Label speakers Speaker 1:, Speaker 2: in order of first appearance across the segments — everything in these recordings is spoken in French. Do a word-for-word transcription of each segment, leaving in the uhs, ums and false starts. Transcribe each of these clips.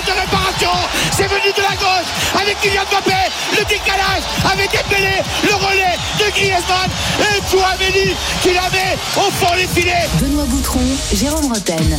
Speaker 1: de réparation, c'est venu de la gauche avec Kylian Mbappé, le décalage avec Dembélé, le relais de Griezmann et Tchouaméni qui la met au fond des filets.
Speaker 2: Benoît Boutron, Jérôme Rotten.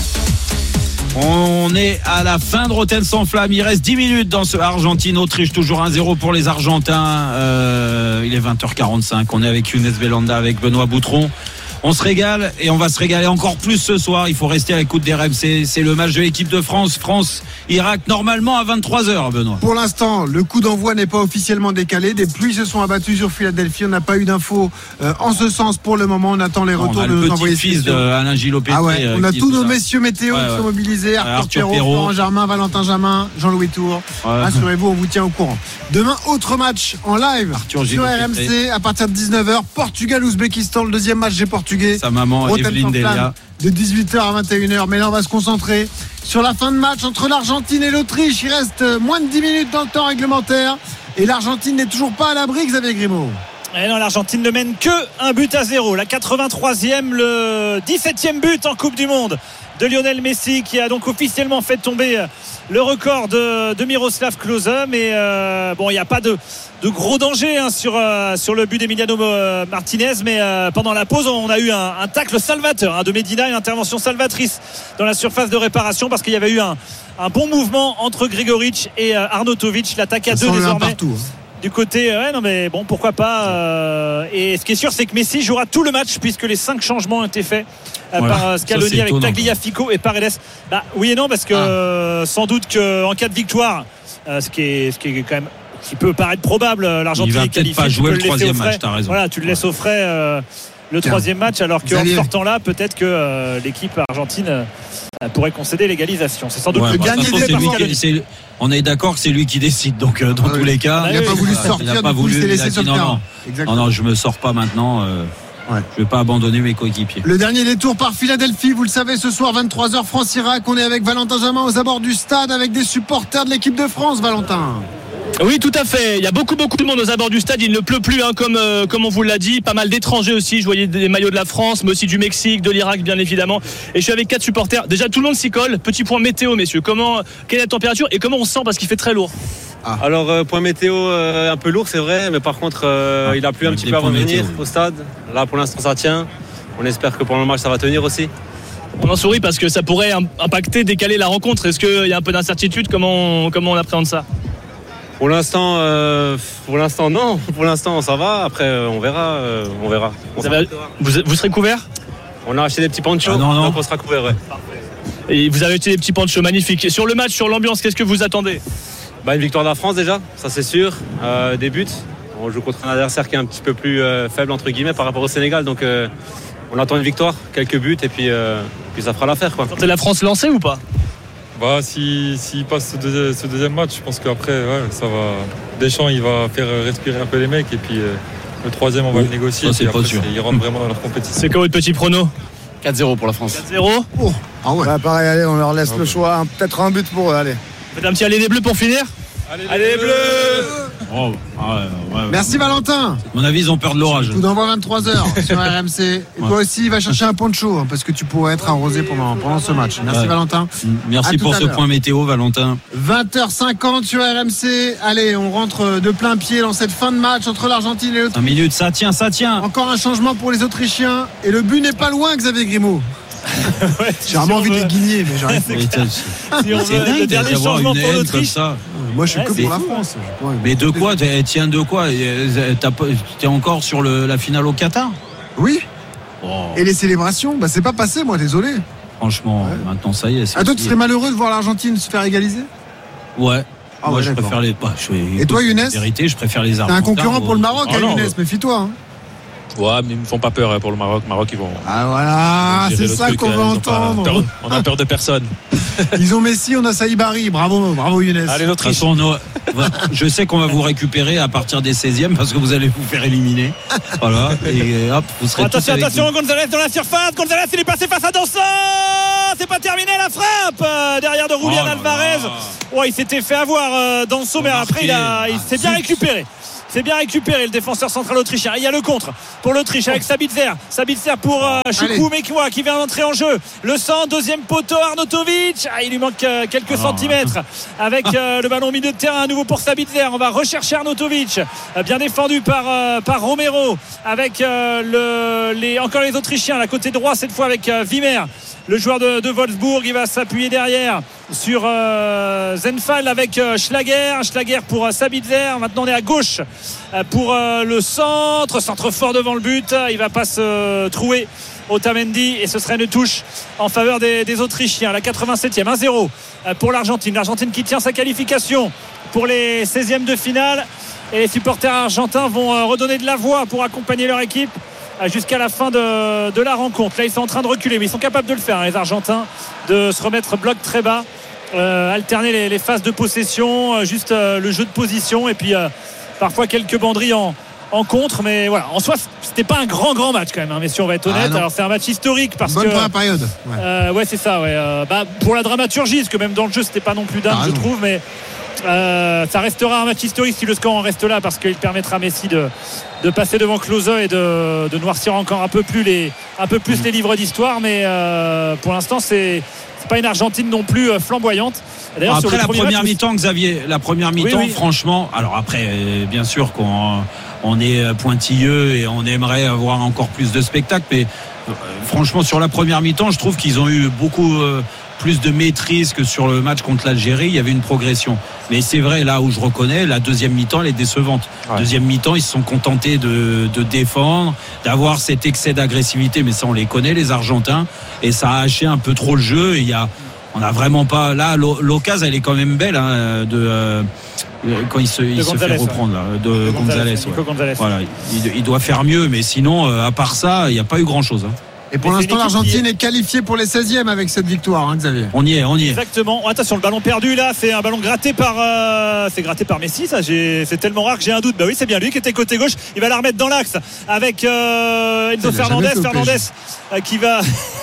Speaker 3: On est à la fin de Rotten sans flamme. Il reste dix minutes dans ce Argentine-Autriche. Toujours un zéro pour les Argentins. Euh, il est vingt heures quarante-cinq. On est avec Younes Belhanda, avec Benoît Boutron. On se régale et on va se régaler encore plus ce soir. Il faut rester à l'écoute des rêves. C'est, c'est le match de l'équipe de France. France-Irak, normalement à vingt-trois heures, Benoît.
Speaker 4: Pour l'instant, le coup d'envoi n'est pas officiellement décalé. Des pluies se sont abattues sur Philadelphie. On n'a pas eu d'infos euh, en ce sens pour le moment. On attend les retours
Speaker 3: on a
Speaker 4: de nos envoyés
Speaker 3: spéciaux. Le petit-fils d'Alain Gillot-Pétré.
Speaker 4: Ah ouais, on a tous nos messieurs météo
Speaker 3: ouais,
Speaker 4: qui
Speaker 3: ouais.
Speaker 4: sont mobilisés. Arthur,
Speaker 3: Arthur
Speaker 4: Perrault,
Speaker 3: Perrault.
Speaker 4: Florent Germain, Valentin Jamin, Jean-Louis Tour. Ouais. Rassurez-vous, on vous tient au courant. Demain, autre match en live
Speaker 3: Arthur
Speaker 4: sur R M C à partir de dix-neuf heures. Portugal-Ouzbékistan, le deuxième match des Portugais.
Speaker 3: Sa maman, Evelyne Delia.
Speaker 4: De dix-huit heures à vingt et une heures. Mais là, on va se concentrer sur la fin de match entre l'Argentine et l'Autriche. Il reste moins de dix minutes dans le temps réglementaire. Et l'Argentine n'est toujours pas à l'abri, Xavier Grimaud.
Speaker 5: Et non, l'Argentine ne mène que un but à zéro. La quatre-vingt-troisième, le dix-septième but en Coupe du Monde de Lionel Messi, qui a donc officiellement fait tomber le record de, de Miroslav Klose. Mais euh, bon, il n'y a pas de, de gros danger hein, sur, euh, sur le but d'Emiliano Martinez. Mais euh, pendant la pause, on a eu un, un tacle salvateur hein, de Medina, une intervention salvatrice dans la surface de réparation, parce qu'il y avait eu un, un bon mouvement entre Grigoric et euh, Arnautovic. L'attaque à deux désormais.
Speaker 4: Partout, hein.
Speaker 5: Du côté, ouais, non mais bon, pourquoi pas. Euh, et ce qui est sûr, c'est que Messi jouera tout le match, puisque les cinq changements ont été faits euh,
Speaker 3: voilà.
Speaker 5: par Scaloni avec Tagliafico et Paredes. Bah oui et non, parce que ah. euh, sans doute qu'en cas de victoire, euh, ce qui est, ce qui est quand même, qui peut paraître probable, l'Argentine est qualifiée.
Speaker 3: Il va peut-être pas jouer le troisième match. T'as raison.
Speaker 5: Voilà, tu le laisses au frais. Euh, le Tiens. troisième match, alors qu'en sortant là, peut-être que euh, l'équipe argentine euh, pourrait concéder l'égalisation. C'est sans doute
Speaker 3: ouais,
Speaker 5: le
Speaker 3: bah,
Speaker 5: dernier
Speaker 3: façon, c'est qui, c'est, on est d'accord que c'est lui qui décide, donc euh, dans ah, tous oui. les cas
Speaker 4: il n'a pas voulu sortir, il n'a pas voulu se laisser sur le terrain.
Speaker 3: Non, non, je me sors pas maintenant. Euh, ouais. Je vais pas abandonner mes coéquipiers.
Speaker 4: Le dernier détour par Philadelphie, vous le savez, ce soir vingt-trois heures France-Irak. On est avec Valentin Jamin aux abords du stade avec des supporters de l'équipe de France. Valentin.
Speaker 6: Oui, tout à fait. Il y a beaucoup, beaucoup de monde aux abords du stade. Il ne pleut plus, hein, comme, euh, comme on vous l'a dit. Pas mal d'étrangers aussi. Je voyais des maillots de la France, mais aussi du Mexique, de l'Irak, bien évidemment. Et je suis avec quatre supporters. Déjà, tout le monde s'y colle. Petit point météo, messieurs. Comment, quelle est la température et comment on se sent, parce qu'il fait très lourd?
Speaker 7: Ah. Alors, euh, point météo euh, un peu lourd, c'est vrai. Mais par contre, euh, ah, il a plu un petit peu avant de venir au stade. Là, pour l'instant, ça tient. On espère que pour le match, ça va tenir aussi.
Speaker 6: On en sourit parce que ça pourrait impacter, décaler la rencontre. Est-ce qu'il y a un peu d'incertitude? Comment on, comment on appréhende ça?
Speaker 7: Pour l'instant, euh, pour l'instant non. Pour l'instant, ça va. Après, euh, on verra. Euh, on verra. On
Speaker 6: vous, avez, vous, vous serez couvert?
Speaker 7: On a acheté des petits ponchos.
Speaker 3: Ah non, non.
Speaker 7: Donc on sera couvert. Ouais.
Speaker 6: Et vous avez acheté des petits ponchos magnifiques. Sur le match, sur l'ambiance, qu'est-ce que vous attendez?
Speaker 7: Bah, une victoire de la France déjà, ça c'est sûr. Euh, des buts. On joue contre un adversaire qui est un petit peu plus euh, faible entre guillemets par rapport au Sénégal. Donc euh, on attend une victoire, quelques buts et puis, euh, puis ça fera l'affaire, quoi.
Speaker 6: C'est la France lancée ou pas?
Speaker 8: Bah, s'il si, si passe ce, deuxi- ce deuxième match, je pense qu'après, ouais, ça va. Deschamps, il va faire respirer un peu les mecs. Et puis euh, le troisième, on va oui, le négocier.
Speaker 3: Ça, c'est pas sûr.
Speaker 8: Ils rentrent vraiment dans leur compétition.
Speaker 6: C'est quoi votre petit prono?
Speaker 9: quatre zéro pour la France.
Speaker 6: quatre zéro
Speaker 4: oh. Ah ouais.
Speaker 10: Ouais, pareil, allez, on leur laisse ah, le ouais. choix. Un, peut-être un but pour eux, allez.
Speaker 6: Faites un petit aller des Bleus pour finir.
Speaker 8: Allez,
Speaker 6: allez les Bleus, bleus
Speaker 3: oh, ah ouais, ouais, ouais.
Speaker 4: Merci Valentin.
Speaker 3: À mon avis, ils ont peur de l'orage.
Speaker 4: Tout d'envoi vingt-trois heures sur R M C. Et ouais. toi aussi, va chercher un poncho hein, parce que tu pourrais être arrosé pendant, pendant ce match. Merci ouais. Valentin.
Speaker 3: Merci pour ce point météo, Valentin.
Speaker 4: vingt heures cinquante sur R M C. Allez, on rentre de plein pied dans cette fin de match entre l'Argentine et l'Autriche.
Speaker 3: Un minute, ça tient, ça tient.
Speaker 4: Encore un changement pour les Autrichiens. Et le but n'est pas loin, Xavier Grimaud.
Speaker 5: ouais,
Speaker 4: j'ai vraiment envie veut... de les guigner, mais j'arrive pas.
Speaker 3: Si c'est dingue d'avoir une haine comme ça.
Speaker 4: Moi, je suis
Speaker 3: ouais,
Speaker 4: que pour la France.
Speaker 3: Mais de quoi? Tiens, de quoi? T'es encore sur le, la finale au Qatar?
Speaker 4: Oui. Oh. Et les célébrations, bah c'est pas passé, moi, désolé.
Speaker 3: Franchement, ouais. maintenant ça y est.
Speaker 4: Ah, toi, tu serais malheureux de voir l'Argentine se faire égaliser?
Speaker 3: Ouais.
Speaker 4: Ah,
Speaker 3: moi,
Speaker 4: ouais,
Speaker 3: je
Speaker 4: d'accord.
Speaker 3: préfère les. Bah, je,
Speaker 4: Et écoute, toi, Younes?
Speaker 3: Vérité, je préfère les
Speaker 4: Argentins. T'es un concurrent pour le Maroc, oh, hein, Younes, méfie-toi. Hein.
Speaker 8: Ouais, mais ils me font pas peur pour le Maroc. Maroc, ils vont.
Speaker 4: Ah voilà, c'est ça truc, qu'on veut entendre.
Speaker 8: Peur, on a peur de personne.
Speaker 4: Ils ont Messi, on a Saïbari. Bravo, bravo Younes.
Speaker 8: Allez, l'Autriche.
Speaker 3: Façon, no... je sais qu'on va vous récupérer à partir des seizièmes parce que vous allez vous faire éliminer. Voilà. Et hop, vous serez.
Speaker 5: Attention, attention, Gonzalez dans la surface. Gonzalez, il est passé face à Danso. C'est pas terminé la frappe derrière de Julian oh, Alvarez. Oh, il s'était fait avoir Danso, mais après il, a, il s'est bien récupéré. C'est bien récupéré le défenseur central autrichien. Il y a le contre pour l'Autriche avec Sabitzer. Sabitzer pour euh, Choukou Mekwa qui vient d'entrer en jeu. Le centre, deuxième poteau, Arnautovic. Ah, il lui manque euh, quelques oh. centimètres avec euh, le ballon au milieu de terrain à nouveau pour Sabitzer. On va rechercher Arnautovic. Euh, bien défendu par, euh, par Romero avec euh, le, les, encore les Autrichiens. À côté droit cette fois avec euh, Wimmer. Le joueur de, de Wolfsburg, il va s'appuyer derrière sur euh, Zenfal avec euh, Schlager. Schlager pour euh, Sabitzer. Maintenant on est à gauche euh, pour euh, le centre. Centre fort devant le but. Il va pas se euh, trouer Otamendi et ce serait une touche en faveur des, des Autrichiens. La quatre-vingt-septième, un zéro pour l'Argentine. L'Argentine qui tient sa qualification pour les seizièmes de finale. Et les supporters argentins vont euh, redonner de la voix pour accompagner leur équipe jusqu'à la fin de, de la rencontre. Là ils sont en train de reculer mais ils sont capables de le faire hein, les Argentins, de se remettre bloc très bas, euh, alterner les, les phases de possession, euh, juste euh, le jeu de position et puis euh, parfois quelques banderies en, en contre, mais voilà, en soi c'était pas un grand grand match quand même hein, messieurs, on va être honnête. Ah, alors c'est un match historique parce
Speaker 4: bonne
Speaker 5: que
Speaker 4: première période
Speaker 5: ouais, euh, ouais c'est ça ouais, euh, bah, pour la dramaturgie parce que même dans le jeu c'était pas non plus dingue ah, je non. trouve, mais Euh, ça restera un match historique si le score en reste là parce qu'il permettra à Messi de, de passer devant Klose et de, de noircir encore un peu plus les, un peu plus les livres d'histoire, mais euh, pour l'instant c'est, c'est pas une Argentine non plus flamboyante.
Speaker 3: D'ailleurs, après sur la première match, mi-temps Xavier, la première mi-temps oui, oui. franchement, alors après bien sûr qu'on on est pointilleux et on aimerait avoir encore plus de spectacle, mais euh, franchement sur la première mi-temps je trouve qu'ils ont eu beaucoup euh, plus de maîtrise que sur le match contre l'Algérie. Il y avait une progression, mais c'est vrai là où je reconnais la deuxième mi-temps elle est décevante. Ouais. Deuxième mi-temps ils se sont contentés de, de défendre, d'avoir cet excès d'agressivité, mais ça on les connaît les Argentins, et ça a haché un peu trop le jeu. Et il y a, on n'a vraiment pas là l'occasion elle est quand même belle hein, de euh, quand il se, il se fait reprendre là, de, de Gonzalez, Gonzalez, ouais. Gonzalez. Voilà, il, il doit faire mieux, mais sinon à part ça il n'y a pas eu grand chose hein.
Speaker 4: Et pour l'instant, l'Argentine est qualifiée pour les seizièmes avec cette victoire, hein, Xavier.
Speaker 3: On y est, on y est.
Speaker 5: Exactement. Oh, attention, le ballon perdu là, c'est un ballon gratté par, euh, c'est gratté par Messi. Ça, j'ai, c'est tellement rare que j'ai un doute. Bah oui, c'est bien lui qui était côté gauche. Il va la remettre dans l'axe avec euh, Enzo Fernandez. Fernandez euh, qui va.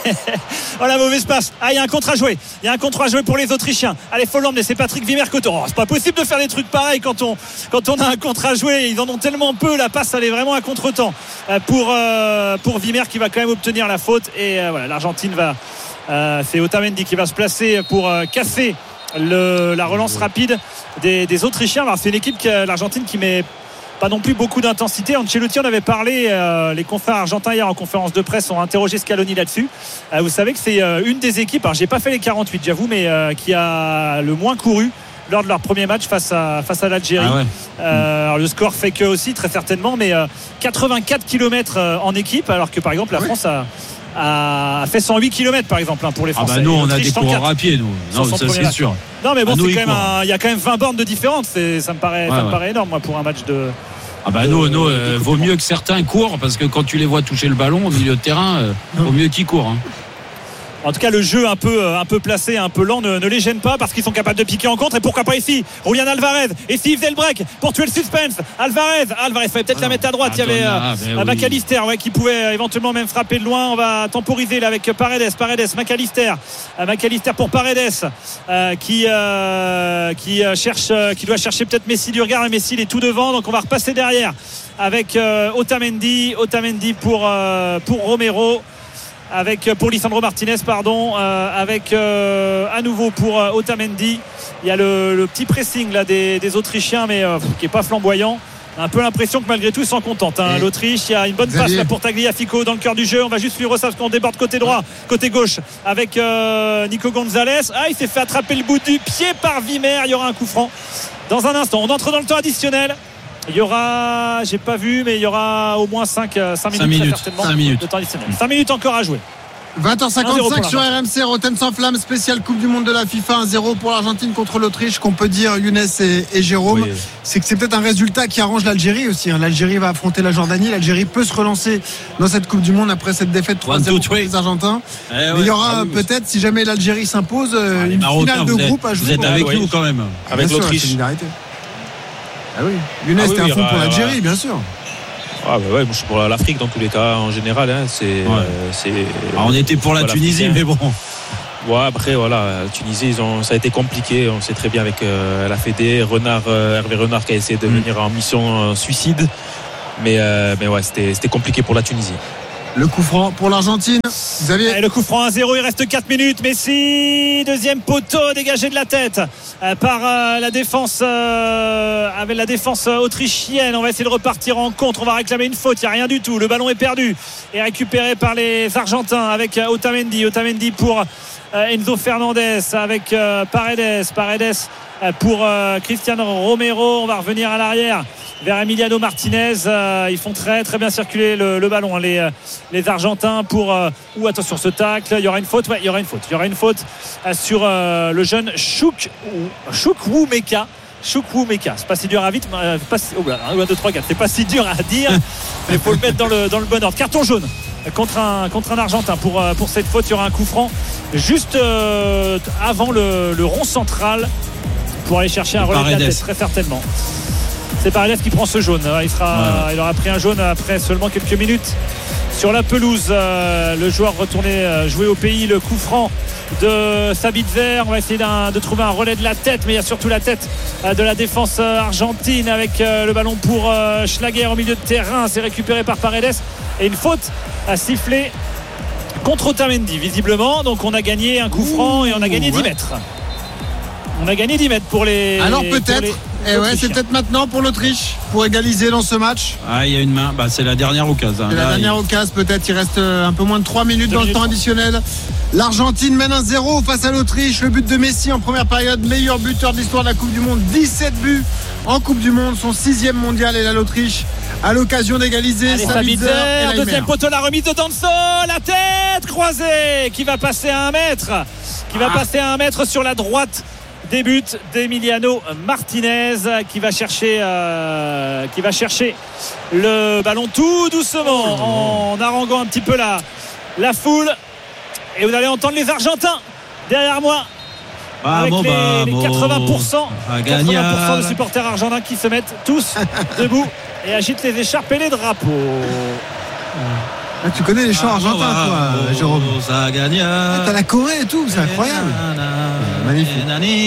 Speaker 5: Oh la mauvaise passe. Ah, il y a un contre à jouer. Il y a un contre à jouer pour les Autrichiens. Allez, faut l'emmener. C'est Patrick Wimmer côté. Oh, c'est pas possible de faire des trucs pareils quand on quand on a un contre à jouer. Ils en ont tellement peu. La passe, elle est vraiment à contre-temps euh, pour euh, pour Wimmer qui va quand même obtenir la faute. Et euh, voilà, l'Argentine va euh, c'est Otamendi qui va se placer pour euh, casser le, la relance rapide des, des Autrichiens. Alors c'est une équipe, qui, l'Argentine, qui met pas non plus beaucoup d'intensité. Ancelotti en avait parlé, euh, les confrères argentins hier en conférence de presse ont interrogé Scaloni là-dessus. Euh, vous savez que c'est euh, une des équipes, alors j'ai pas fait les quarante-huit j'avoue, mais euh, qui a le moins couru lors de leur premier match face à, face à l'Algérie. Ah ouais. euh, alors le score fait que aussi très certainement, mais euh, quatre-vingt-quatre kilomètres en équipe, alors que par exemple la ah ouais. France a a fait cent huit kilomètres par exemple hein, pour les Français.
Speaker 3: Ah bah nous on a des coureurs à pied nous. Non, ça c'est match. Sûr.
Speaker 5: Non mais bon, c'est quand même un, il y a quand même vingt bornes de différence, c'est, ça me paraît, ouais, ça me ouais. paraît énorme moi pour un match de.
Speaker 3: Ah bah de, nous, nous euh, vaut mieux que certains courent, parce que quand tu les vois toucher le ballon au milieu de terrain, euh, vaut mieux qu'ils courent. Hein.
Speaker 5: En tout cas, le jeu un peu, un peu placé, un peu lent ne, ne les gêne pas parce qu'ils sont capables de piquer en contre. Et pourquoi pas ici Julian Alvarez. Et s'il faisait le break pour tuer le suspense, Alvarez, Alvarez fallait peut-être ah, la mettre à droite. Il y avait euh, ben McAllister oui. ouais, qui pouvait éventuellement même frapper de loin. On va temporiser là avec Paredes, Paredes, McAllister, euh, McAllister pour Paredes euh, qui euh, qui euh, cherche, euh, qui doit chercher peut-être Messi du regard. Et Messi il est tout devant, donc on va repasser derrière avec euh, Otamendi, Otamendi pour euh, pour Romero. Avec pour Lisandro Martinez pardon euh, avec euh, à nouveau pour euh, Otamendi. Il y a le, le petit pressing là des, des Autrichiens mais euh, qui est pas flamboyant. Un peu l'impression que malgré tout ils s'en contentent hein. L'Autriche, il y a une bonne passe là pour Tagliafico dans le cœur du jeu. On va juste suivre ça parce qu'on déborde côté droit, côté gauche avec euh, Nico Gonzalez. Ah, il s'est fait attraper le bout du pied par Wimmer. Il y aura un coup franc dans un instant. On entre dans le temps additionnel. Il y aura, j'ai pas vu, mais il y aura au moins cinq, cinq minutes,
Speaker 3: minutes,
Speaker 5: certainement
Speaker 3: cinq minutes.
Speaker 5: de temps additionnel. cinq minutes encore à jouer.
Speaker 4: vingt heures cinquante-cinq sur R M C, Rotten sans flamme, spéciale Coupe du Monde de la FIFA, un zéro pour l'Argentine contre l'Autriche. Qu'on peut dire, Younes et, et Jérôme, oui. c'est que c'est peut-être un résultat qui arrange l'Algérie aussi. L'Algérie va affronter la Jordanie. L'Algérie peut se relancer dans cette Coupe du Monde après cette défaite trois zéro pour les Argentins. Eh ouais, mais il y aura ah oui, peut-être, si jamais l'Algérie s'impose, ah, une finale de groupe à jouer.
Speaker 3: Vous êtes avec nous quand même.
Speaker 6: Avec l'Autriche.
Speaker 4: Ah oui, Younes, ah oui, t'es à fond pour l'Algérie, bien sûr.
Speaker 6: Ah bah ouais, moi je suis pour l'Afrique dans tous les cas en général. Hein, c'est,
Speaker 3: ouais.
Speaker 6: euh, c'est,
Speaker 3: ah, on était pour la Tunisie, mais bon.
Speaker 9: Ouais, après voilà, Tunisie, ils ont, ça a été compliqué. On sait très bien avec euh, la Fédé, Renard, euh, Hervé Renard qui a essayé de mmh. venir en mission euh, suicide. Mais, euh, mais ouais, c'était, c'était compliqué pour la Tunisie.
Speaker 4: Le coup franc pour l'Argentine. Xavier.
Speaker 5: Et le coup franc un zéro, il reste quatre minutes. Messi, deuxième poteau dégagé de la tête euh, par euh, la défense euh, avec la défense autrichienne. On va essayer de repartir en contre. On va réclamer une faute. Il n'y a rien du tout. Le ballon est perdu et récupéré par les Argentins avec euh, Otamendi. Otamendi pour euh, Enzo Fernandez avec euh, Paredes. Paredes euh, pour euh, Cristiano Romero. On va revenir à l'arrière vers Emiliano Martinez. Euh, ils font très très bien circuler le, le ballon, hein, les, les Argentins pour euh, ou attention ce tacle, il y aura une faute, ouais, il y aura une faute, il y aura une faute euh, sur euh, le jeune Chouk Chukwuemeka. Chukwuemeka, c'est pas si dur à vite, euh, pas si, oh là, un, deux, trois, quatre, c'est pas si dur à dire, mais il faut le mettre dans le, dans le bon ordre. Carton jaune contre un, contre un Argentin pour, euh, pour cette faute. Il y aura un coup franc juste euh, avant le, le rond central pour aller chercher un relais de la tête, très certainement. C'est Paredes qui prend ce jaune. Il, sera, ouais. il aura pris un jaune après seulement quelques minutes sur la pelouse. Euh, le joueur retourné euh, jouer au pays. Le coup franc de Sabitzer. On va essayer de trouver un relais de la tête, mais il y a surtout la tête euh, de la défense euh, argentine avec euh, le ballon pour euh, Schlager au milieu de terrain. C'est récupéré par Paredes et une faute à siffler contre Otamendi visiblement. Donc on a gagné un coup franc et on a gagné Ouh, ouais. dix mètres. On a gagné dix mètres pour les.
Speaker 4: Alors peut-être. Et ouais, c'est peut-être maintenant pour l'Autriche pour égaliser dans ce match.
Speaker 3: Ah, il y a une main. Bah, c'est la dernière occasion.
Speaker 4: C'est la dernière il... occasion. Peut-être. Il reste un peu moins de trois minutes dans le temps additionnel. L'Argentine mène un zéro face à l'Autriche. Le but de Messi en première période, meilleur buteur de l'histoire de la Coupe du Monde. dix-sept buts en Coupe du Monde. Son sixième mondial. Et là, l'Autriche à l'occasion d'égaliser.
Speaker 5: Sabitzer, deuxième poteau, la remise de Danso. La tête croisée qui va passer à un mètre. Qui va ah. passer à un mètre sur la droite. Début d'Emiliano Martinez qui va chercher euh, qui va chercher le ballon tout doucement en haranguant un petit peu la, la foule. Et vous allez entendre les Argentins derrière moi avec les, les quatre-vingts pour cent, quatre-vingts pour cent de supporters argentins qui se mettent tous debout et agitent les écharpes et les drapeaux.
Speaker 4: Ah, tu connais les chants ah, argentins, ah, toi, oh, Jérôme.
Speaker 3: Ça gagne.
Speaker 4: Ah, t'as la Corée et tout, c'est incroyable. Magnifique.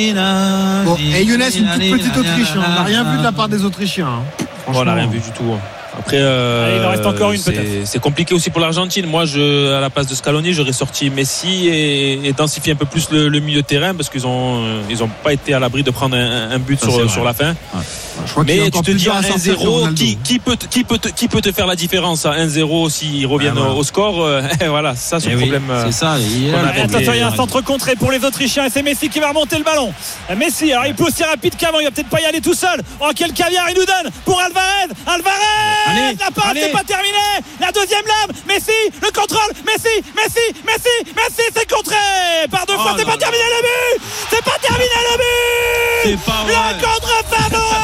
Speaker 4: Bon, et Younes, une toute petite Autriche. On n'a rien vu de la part des Autrichiens. Hein.
Speaker 9: On n'a rien vu du tout. Après, euh,
Speaker 5: Allez, il en reste encore une
Speaker 9: c'est,
Speaker 5: peut-être.
Speaker 9: C'est compliqué aussi pour l'Argentine. Moi, je, à la place de Scaloni, j'aurais sorti Messi et, et densifié un peu plus le, le milieu de terrain parce qu'ils ont, ils ont pas été à l'abri de prendre un, un but ça, sur, sur la fin. Ouais. Mais tu te dis à un zéro, qui, qui, peut, qui, peut te, qui peut te faire la différence à un zéro s'ils reviennent ah, voilà. au score euh, Voilà, c'est ça ce et problème.
Speaker 3: Oui, c'est ça. Il y a,
Speaker 5: attention, il y a un centre contré pour les Autrichiens et c'est Messi qui va remonter le ballon. Messi, alors il peut aussi rapide qu'avant, il va peut-être pas y aller tout seul. Oh, quel caviar il nous donne pour Alvarez. Alvarez allez, la passe, c'est pas terminé. La deuxième lame, Messi, le contrôle, Messi, Messi, Messi, Messi, c'est contré par deux oh, fois, non, c'est pas non. terminé le but. C'est pas terminé le but.
Speaker 3: C'est pas vrai.
Speaker 5: Le contre-favori.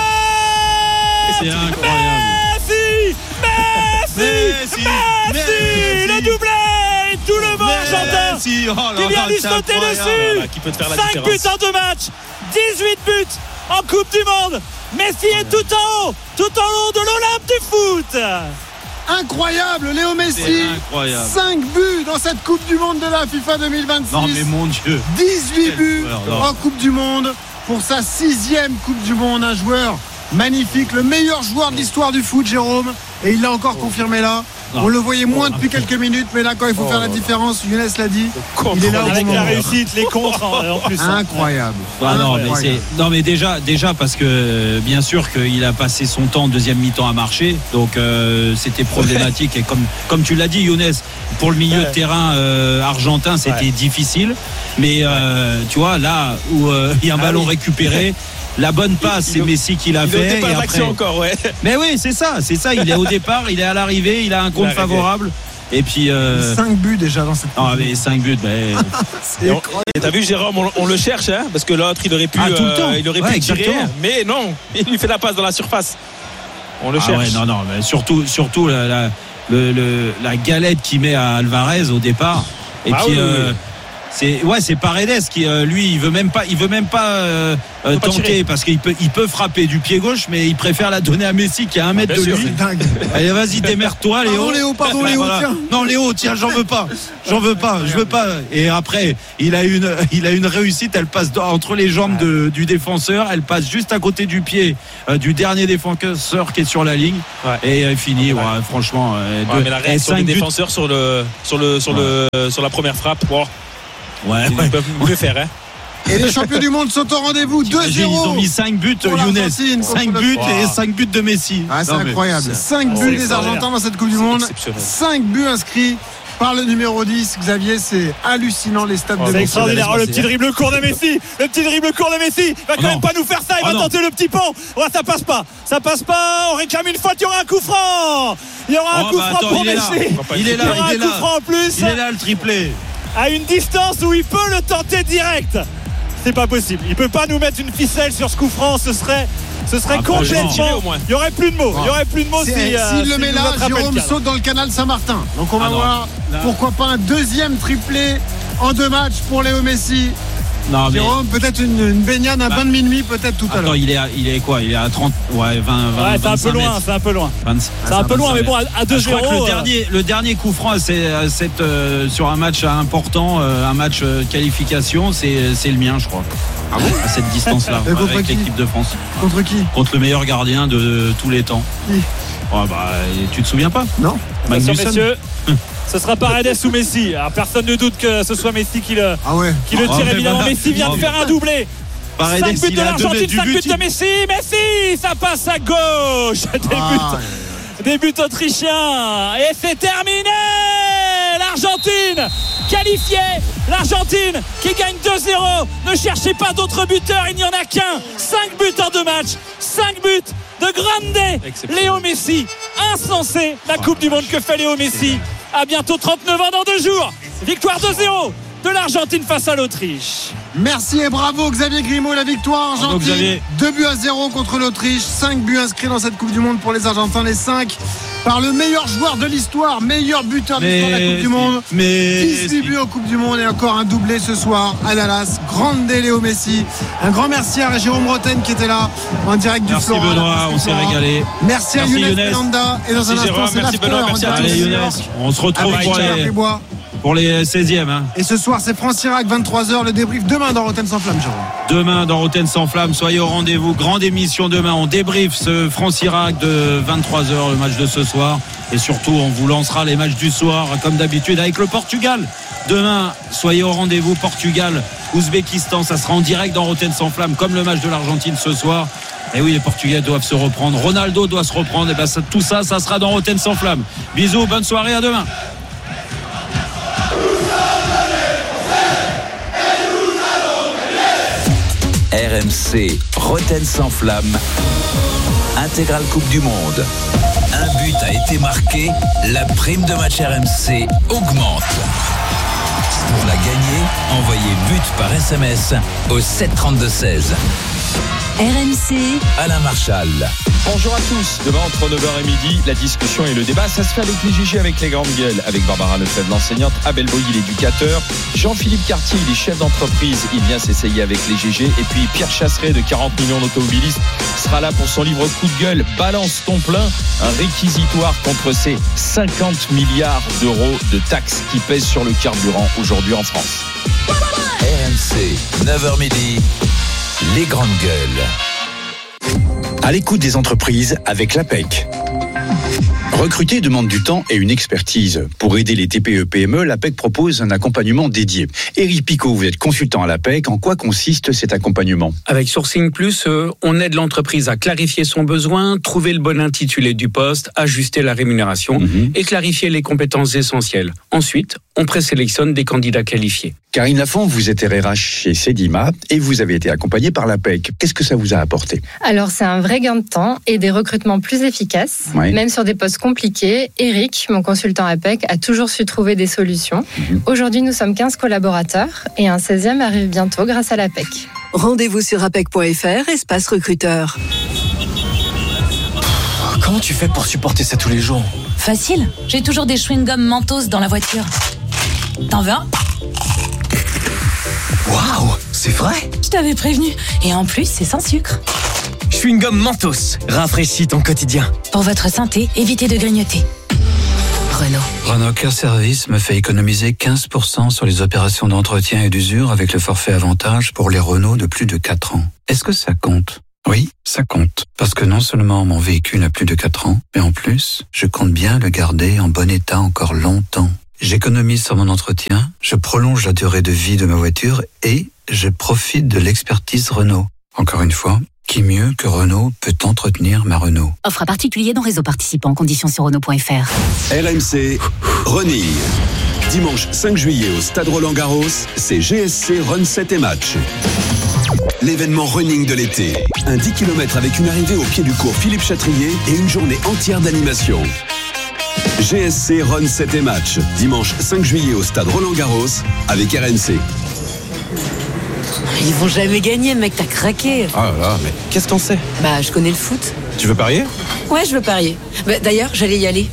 Speaker 3: C'est incroyable.
Speaker 5: Messi, Messi, Messi, Messi, le doublé, tout le monde argentin
Speaker 3: Messi, oh là,
Speaker 5: qui vient lui sauter dessus.
Speaker 9: Voilà, qui peut te faire la
Speaker 5: cinq
Speaker 9: différence.
Speaker 5: buts en deux matchs, dix-huit buts en Coupe du Monde. Messi est tout en haut, tout en haut de l'Olympe du foot.
Speaker 4: Incroyable, Léo Messi, cinq buts dans cette Coupe du Monde de la FIFA deux mille vingt-six.
Speaker 3: Non mais mon Dieu,
Speaker 4: dix-huit buts en Coupe du Monde pour sa sixième Coupe du Monde. Un joueur magnifique, le meilleur joueur de l'histoire du foot, Jérôme, et il l'a encore oh. confirmé là. Non. On le voyait moins oh. depuis quelques minutes, mais là quand il faut oh. faire la différence, Younes l'a dit, il est là
Speaker 5: avec la réussite, les contres en plus.
Speaker 4: Incroyable.
Speaker 3: Ah, non, mais c'est... non mais déjà, déjà parce que bien sûr qu'il a passé son temps deuxième mi-temps à marcher, donc euh, c'était problématique et comme comme tu l'as dit, Younes, pour le milieu ouais. de terrain euh, argentin, c'était ouais. difficile, mais euh, tu vois là où il euh, y a un ah, ballon oui. récupéré. La bonne passe, c'est Messi qui l'a fait.
Speaker 9: Et après... encore, ouais.
Speaker 3: Mais oui, c'est ça, c'est ça. Il est au départ, il est à l'arrivée, il a un compte favorable. Et puis euh...
Speaker 4: cinq buts déjà dans cette.
Speaker 3: Ah mais cinq buts, mais.
Speaker 9: Et, on... et t'as vu Jérôme, on, on le cherche, hein, parce que l'autre il aurait pu,
Speaker 3: ah, tout le temps.
Speaker 9: Euh, il aurait
Speaker 3: ouais,
Speaker 9: pu tirer, mais non, il lui fait la passe dans la surface. On le
Speaker 3: ah,
Speaker 9: cherche.
Speaker 3: Ouais, non, non, mais surtout, surtout la, la, le, le, la galette qu'il met à Alvarez au départ. Et
Speaker 9: ah,
Speaker 3: puis.
Speaker 9: Oui,
Speaker 3: euh...
Speaker 9: oui.
Speaker 3: c'est ouais, c'est Paredes qui euh, lui, il veut même pas, il veut même pas euh, euh, tenter tirer. Parce qu'il peut, il peut frapper du pied gauche, mais il préfère la donner à Messi qui est à un mètre ah, de sûr, lui.
Speaker 4: C'est dingue.
Speaker 3: Allez, vas-y, démerde-toi, Léo.
Speaker 4: Pardon, Léo, pardon, Léo.
Speaker 3: Voilà.
Speaker 4: Tiens.
Speaker 3: Non, Léo, tiens, j'en veux pas, j'en veux pas, je veux pas. Et après, il a une, il a une réussite. Elle passe entre les jambes de, du défenseur, elle passe juste à côté du pied euh, du dernier défenseur qui est sur la ligne. Ouais. Et elle finit. Ouais, ouais, franchement. Euh,
Speaker 9: ouais,
Speaker 3: deux,
Speaker 9: mais la réaction des défenseurs buts. sur le, sur le, sur ouais. le, sur la première frappe. Wow.
Speaker 3: Ouais,
Speaker 9: ils
Speaker 3: ouais.
Speaker 9: peuvent mieux faire, hein.
Speaker 4: Et les champions du monde sont au rendez-vous. deux zéro.
Speaker 3: Ils ont mis cinq buts, Younes. cinq buts wow. et cinq buts de Messi.
Speaker 4: Ah, c'est non, incroyable. cinq buts des Argentins dans cette Coupe du Monde. cinq buts inscrits par le numéro dix. Xavier, c'est hallucinant les stats oh, de
Speaker 5: Messi.
Speaker 4: C'est
Speaker 5: extraordinaire. Oh, le petit dribble court de Messi. Le petit dribble court de Messi. Il va quand oh, même non. pas nous faire ça. Il oh, va non. tenter le petit pont. Oh, ça passe pas. Ça passe pas. On réclame une faute. Il y aura un coup franc. Il y aura un oh, coup bah, franc attends, pour Messi.
Speaker 3: Il est là.
Speaker 5: Il y aura
Speaker 3: il est
Speaker 5: un coup franc en plus.
Speaker 3: Il est là le triplé.
Speaker 5: À une distance où il peut le tenter direct. C'est pas possible. Il peut pas nous mettre une ficelle sur ce coup franc. Ce serait, ce serait ah, complètement. Il y aurait plus de mots. Il y aurait plus de mots si. S'il
Speaker 4: euh, si le met là, Jérôme saute dans le canal Saint-Martin. Donc on va ah voir. Là. Pourquoi pas un deuxième triplé en deux matchs pour Léo Messi. Non, Jérôme, mais... peut-être une, une baignade à bah, vingt de minuit, peut-être tout à l'heure.
Speaker 3: Il est, à, il est quoi Il est à trente, ouais, vingt, vingt.
Speaker 5: Ouais, c'est un peu loin, c'est un peu loin. vingt, c'est un peu loin, mais bon, à deux zéro.
Speaker 3: Le, euh... dernier, le dernier coup franc, c'est, c'est euh, sur un match important, euh, un match euh, qualification, c'est, c'est le mien, je crois. Ah bon à cette distance-là, avec qui l'équipe de France.
Speaker 4: Contre qui
Speaker 3: Contre le meilleur gardien de, de tous les temps.
Speaker 4: Qui
Speaker 3: oh, bah, tu te souviens pas
Speaker 4: Non.
Speaker 5: Messieurs. Ce sera Paredes ou Messi. Alors personne ne doute que ce soit Messi qui le,
Speaker 4: ah ouais.
Speaker 5: qui le tire.
Speaker 3: Oh,
Speaker 5: évidemment, voilà. Messi vient de faire un doublé.
Speaker 3: Paredes,
Speaker 5: cinq buts de l'Argentine, cinq buts de Messi. Messi, ça passe à gauche. Des ah, buts, des buts autrichiens. Et c'est terminé. L'Argentine qualifiée. L'Argentine qui gagne deux zéro. Ne cherchez pas d'autres buteurs. Il n'y en a qu'un. cinq buts en deux matchs. cinq buts de grande Léo Messi. Insensé la Coupe du Monde que fait Léo Messi. À bientôt trente-neuf ans dans deux jours. Victoire deux zéro de l'Argentine face à l'Autriche.
Speaker 4: Merci et bravo Xavier Grimaud, la victoire argentine. deux buts à zéro contre l'Autriche. cinq buts inscrits dans cette Coupe du Monde pour les Argentins. Les cinq par le meilleur joueur de l'histoire, meilleur buteur de l'histoire de la Coupe du Monde.
Speaker 3: Mais
Speaker 4: dix-huit buts en Coupe du Monde et encore un doublé ce soir à Dallas. Grande Léo Messi. Un grand merci à Jérôme Roten qui était là en direct du Flora.
Speaker 3: Merci Benoît, on s'est régalé.
Speaker 4: Merci, merci à Younes Belanda. Et dans
Speaker 9: merci
Speaker 4: un instant, c'est
Speaker 9: merci Benoît, merci à
Speaker 3: tous. On se retrouve pour les... pour les seizièmes. Hein.
Speaker 4: Et ce soir, c'est France-Irak, vingt-trois heures. Le débrief demain dans Roten sans flamme, Jérôme.
Speaker 3: Demain dans Roten sans flamme. Soyez au rendez-vous. Grande émission demain. On débrief ce France-Irak de vingt-trois heures, le match de ce soir. Et surtout, on vous lancera les matchs du soir, comme d'habitude, avec le Portugal. Demain, soyez au rendez-vous. Portugal, Ouzbékistan. Ça sera en direct dans Roten sans flamme, comme le match de l'Argentine ce soir. Et oui, les Portugais doivent se reprendre. Ronaldo doit se reprendre. Et ben, ça, tout ça, ça sera dans Roten sans flamme. Bisous, bonne soirée, à demain.
Speaker 11: R M C, Roten sans flamme, intégrale Coupe du Monde. Un but a été marqué, la prime de match R M C augmente. Pour la gagner, envoyez but par S M S au sept trente-deux seize.
Speaker 2: R M C,
Speaker 11: Alain Marchal.
Speaker 12: Bonjour à tous. Demain, entre neuf heures et midi, la discussion et le débat, ça se fait avec les G G, avec les grandes gueules, avec Barbara Lefebvre, l'enseignante, Abel Boyi, l'éducateur, Jean-Philippe Cartier, il est chef d'entreprise, il vient s'essayer avec les G G, et puis Pierre Chasseret de quarante millions d'automobilistes sera là pour son livre coup de gueule, Balance ton plein, un réquisitoire contre ces cinquante milliards d'euros de taxes qui pèsent sur le carburant aujourd'hui en France.
Speaker 11: R M C, neuf heures midi, les grandes gueules.
Speaker 13: À l'écoute des entreprises avec l'A P E C. Recruter demande du temps et une expertise. Pour aider les T P E P M E, l'A P E C propose un accompagnement dédié. Éric Picot, vous êtes consultant à l'A P E C. En quoi consiste cet accompagnement ?
Speaker 14: Avec Sourcing Plus, euh, on aide l'entreprise à clarifier son besoin, trouver le bon intitulé du poste, ajuster la rémunération mmh. et clarifier les compétences essentielles. Ensuite, on présélectionne des candidats qualifiés.
Speaker 13: Karine Lafont, vous êtes R H chez Sedima et vous avez été accompagnée par l'A P E C. Qu'est-ce que ça vous a apporté ?
Speaker 15: Alors, c'est un vrai gain de temps et des recrutements plus efficaces, oui. Même sur des postes compliqués. Eric, mon consultant A P E C, a toujours su trouver des solutions. Mmh. Aujourd'hui, nous sommes quinze collaborateurs et un seizième arrive bientôt grâce à l'A P E C.
Speaker 2: Rendez-vous sur apec point f r, espace recruteur.
Speaker 16: Comment tu fais pour supporter ça tous les jours ?
Speaker 17: Facile, j'ai toujours des chewing-gums Mentos dans la voiture. T'en veux un ?
Speaker 16: Waouh, c'est vrai?
Speaker 17: Je t'avais prévenu. Et en plus, c'est sans sucre.
Speaker 16: Chewing-gum Mentos, rafraîchis ton quotidien.
Speaker 17: Pour votre santé, évitez de grignoter. Renault.
Speaker 18: Renault Care Service me fait économiser quinze pour cent sur les opérations d'entretien et d'usure avec le forfait avantage pour les Renault de plus de quatre ans. Est-ce que ça compte? Oui, ça compte. Parce que non seulement mon véhicule a plus de quatre ans, mais en plus, je compte bien le garder en bon état encore longtemps. J'économise sur mon entretien, je prolonge la durée de vie de ma voiture et je profite de l'expertise Renault. Encore une fois, qui mieux que Renault peut entretenir ma Renault?
Speaker 17: Offre à particulier dans réseau participant. Conditions sur Renault point F R.
Speaker 19: R M C Running. Dimanche cinq juillet au Stade Roland-Garros, c'est G S C Run sept et Match. L'événement running de l'été. Un dix kilomètres avec une arrivée au pied du cours Philippe Chatrier et une journée entière d'animation. G S C Run sept et Match. Dimanche cinq juillet au Stade Roland-Garros avec R M C.
Speaker 20: Ils vont jamais gagner, mec, t'as craqué.
Speaker 21: Oh là là, mais qu'est-ce qu'on sait?
Speaker 20: Bah, je connais le foot.
Speaker 21: Tu veux parier?
Speaker 20: Ouais, je veux parier. Bah, d'ailleurs, j'allais y aller.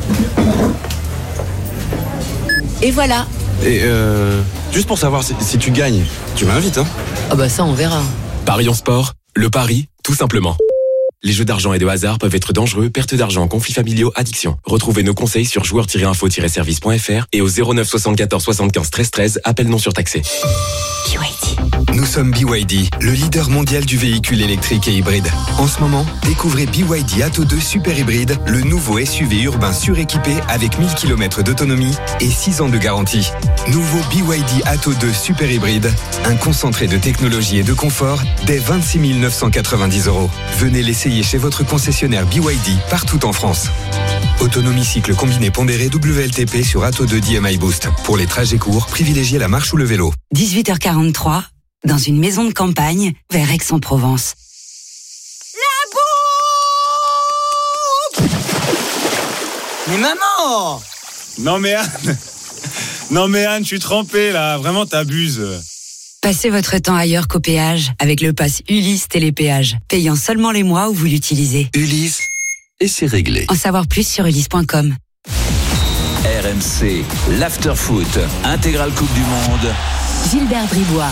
Speaker 20: Et voilà.
Speaker 21: Et euh, juste pour savoir si, si tu gagnes, tu m'invites, hein?
Speaker 20: Ah bah ça, on verra.
Speaker 22: Parions sport, le pari, tout simplement. Les jeux d'argent et de hasard peuvent être dangereux, perte d'argent, conflits familiaux, addiction. Retrouvez nos conseils sur joueurs tiret info tiret service point F R et au zéro neuf soixante-quatorze soixante-quinze treize treize, appel non surtaxé.
Speaker 23: B Y D. Nous sommes B Y D, le leader mondial du véhicule électrique et hybride. En ce moment, découvrez B Y D Atto deux Super Hybride, le nouveau S U V urbain suréquipé avec mille kilomètres d'autonomie et six ans de garantie. Nouveau B Y D Atto deux Super Hybride, un concentré de technologie et de confort dès vingt-six mille neuf cent quatre-vingt-dix euros. Venez l'essayer chez votre concessionnaire B Y D partout en France. Autonomie cycle combiné pondéré W L T P sur Atto deux D M I Boost. Pour les trajets courts, privilégiez la marche ou le vélo.
Speaker 24: dix-huit heures quarante-trois, dans une maison de campagne vers Aix-en-Provence.
Speaker 25: La bouffe! Mais maman!
Speaker 26: Non mais Anne, non mais Anne, je suis trempé là, vraiment t'abuses.
Speaker 24: Passez votre temps ailleurs qu'au péage avec le pass Ulysse Télépéage, payant seulement les mois où vous l'utilisez.
Speaker 19: Ulysse, et c'est réglé.
Speaker 24: En savoir plus sur ulysse point com.
Speaker 11: R M C, l'after-foot, intégrale Coupe du Monde.
Speaker 17: Gilbert Bribois.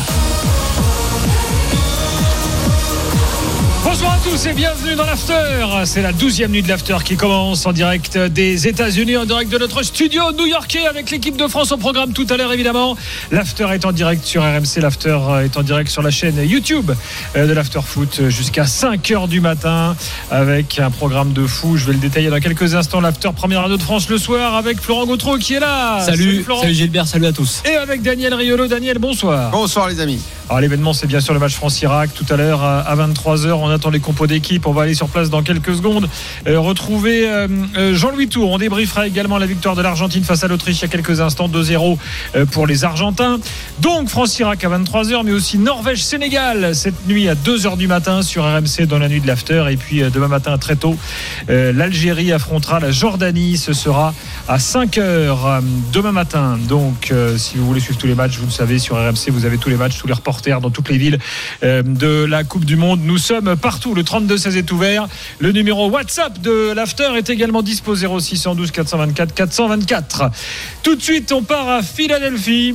Speaker 5: Bonjour à tous et bienvenue dans l'After. C'est la douzième nuit de l'After qui commence en direct des États-Unis, en direct de notre studio new-yorkais avec l'équipe de France au programme tout à l'heure évidemment. L'After est en direct sur R M C, l'After est en direct sur la chaîne YouTube de l'After Foot jusqu'à cinq heures du matin avec un programme de fou. Je vais le détailler dans quelques instants. L'After, première radio de France le soir avec Florent Gautreau qui est là.
Speaker 27: Salut, salut,
Speaker 5: Florent.
Speaker 27: Salut Gilbert, salut à tous.
Speaker 5: Et avec Daniel Riolo. Daniel, bonsoir.
Speaker 4: Bonsoir les amis.
Speaker 5: Alors l'événement c'est bien sûr le match France-Irak tout à l'heure à vingt-trois heures. On attend les compos d'équipe, on va aller sur place dans quelques secondes. Euh, retrouver euh, euh, Jean-Louis Tour. On débriefera également la victoire de l'Argentine face à l'Autriche il y a quelques instants, deux zéro euh, pour les Argentins. Donc France-Irak à vingt-trois heures, mais aussi Norvège-Sénégal cette nuit à deux heures du matin sur R M C dans la nuit de l'After. Et puis euh, demain matin très tôt, euh, l'Algérie affrontera la Jordanie. Ce sera à cinq heures euh, demain matin. Donc euh, si vous voulez suivre tous les matchs, vous le savez, sur R M C vous avez tous les matchs, tous les reporters dans toutes les villes euh, de la Coupe du Monde. Nous sommes partout. Le trente-deux seize est ouvert. Le numéro WhatsApp de l'After est également dispo, zéro six un deux quatre cent vingt-quatre quatre cent vingt-quatre. Tout de suite, on part à Philadelphie,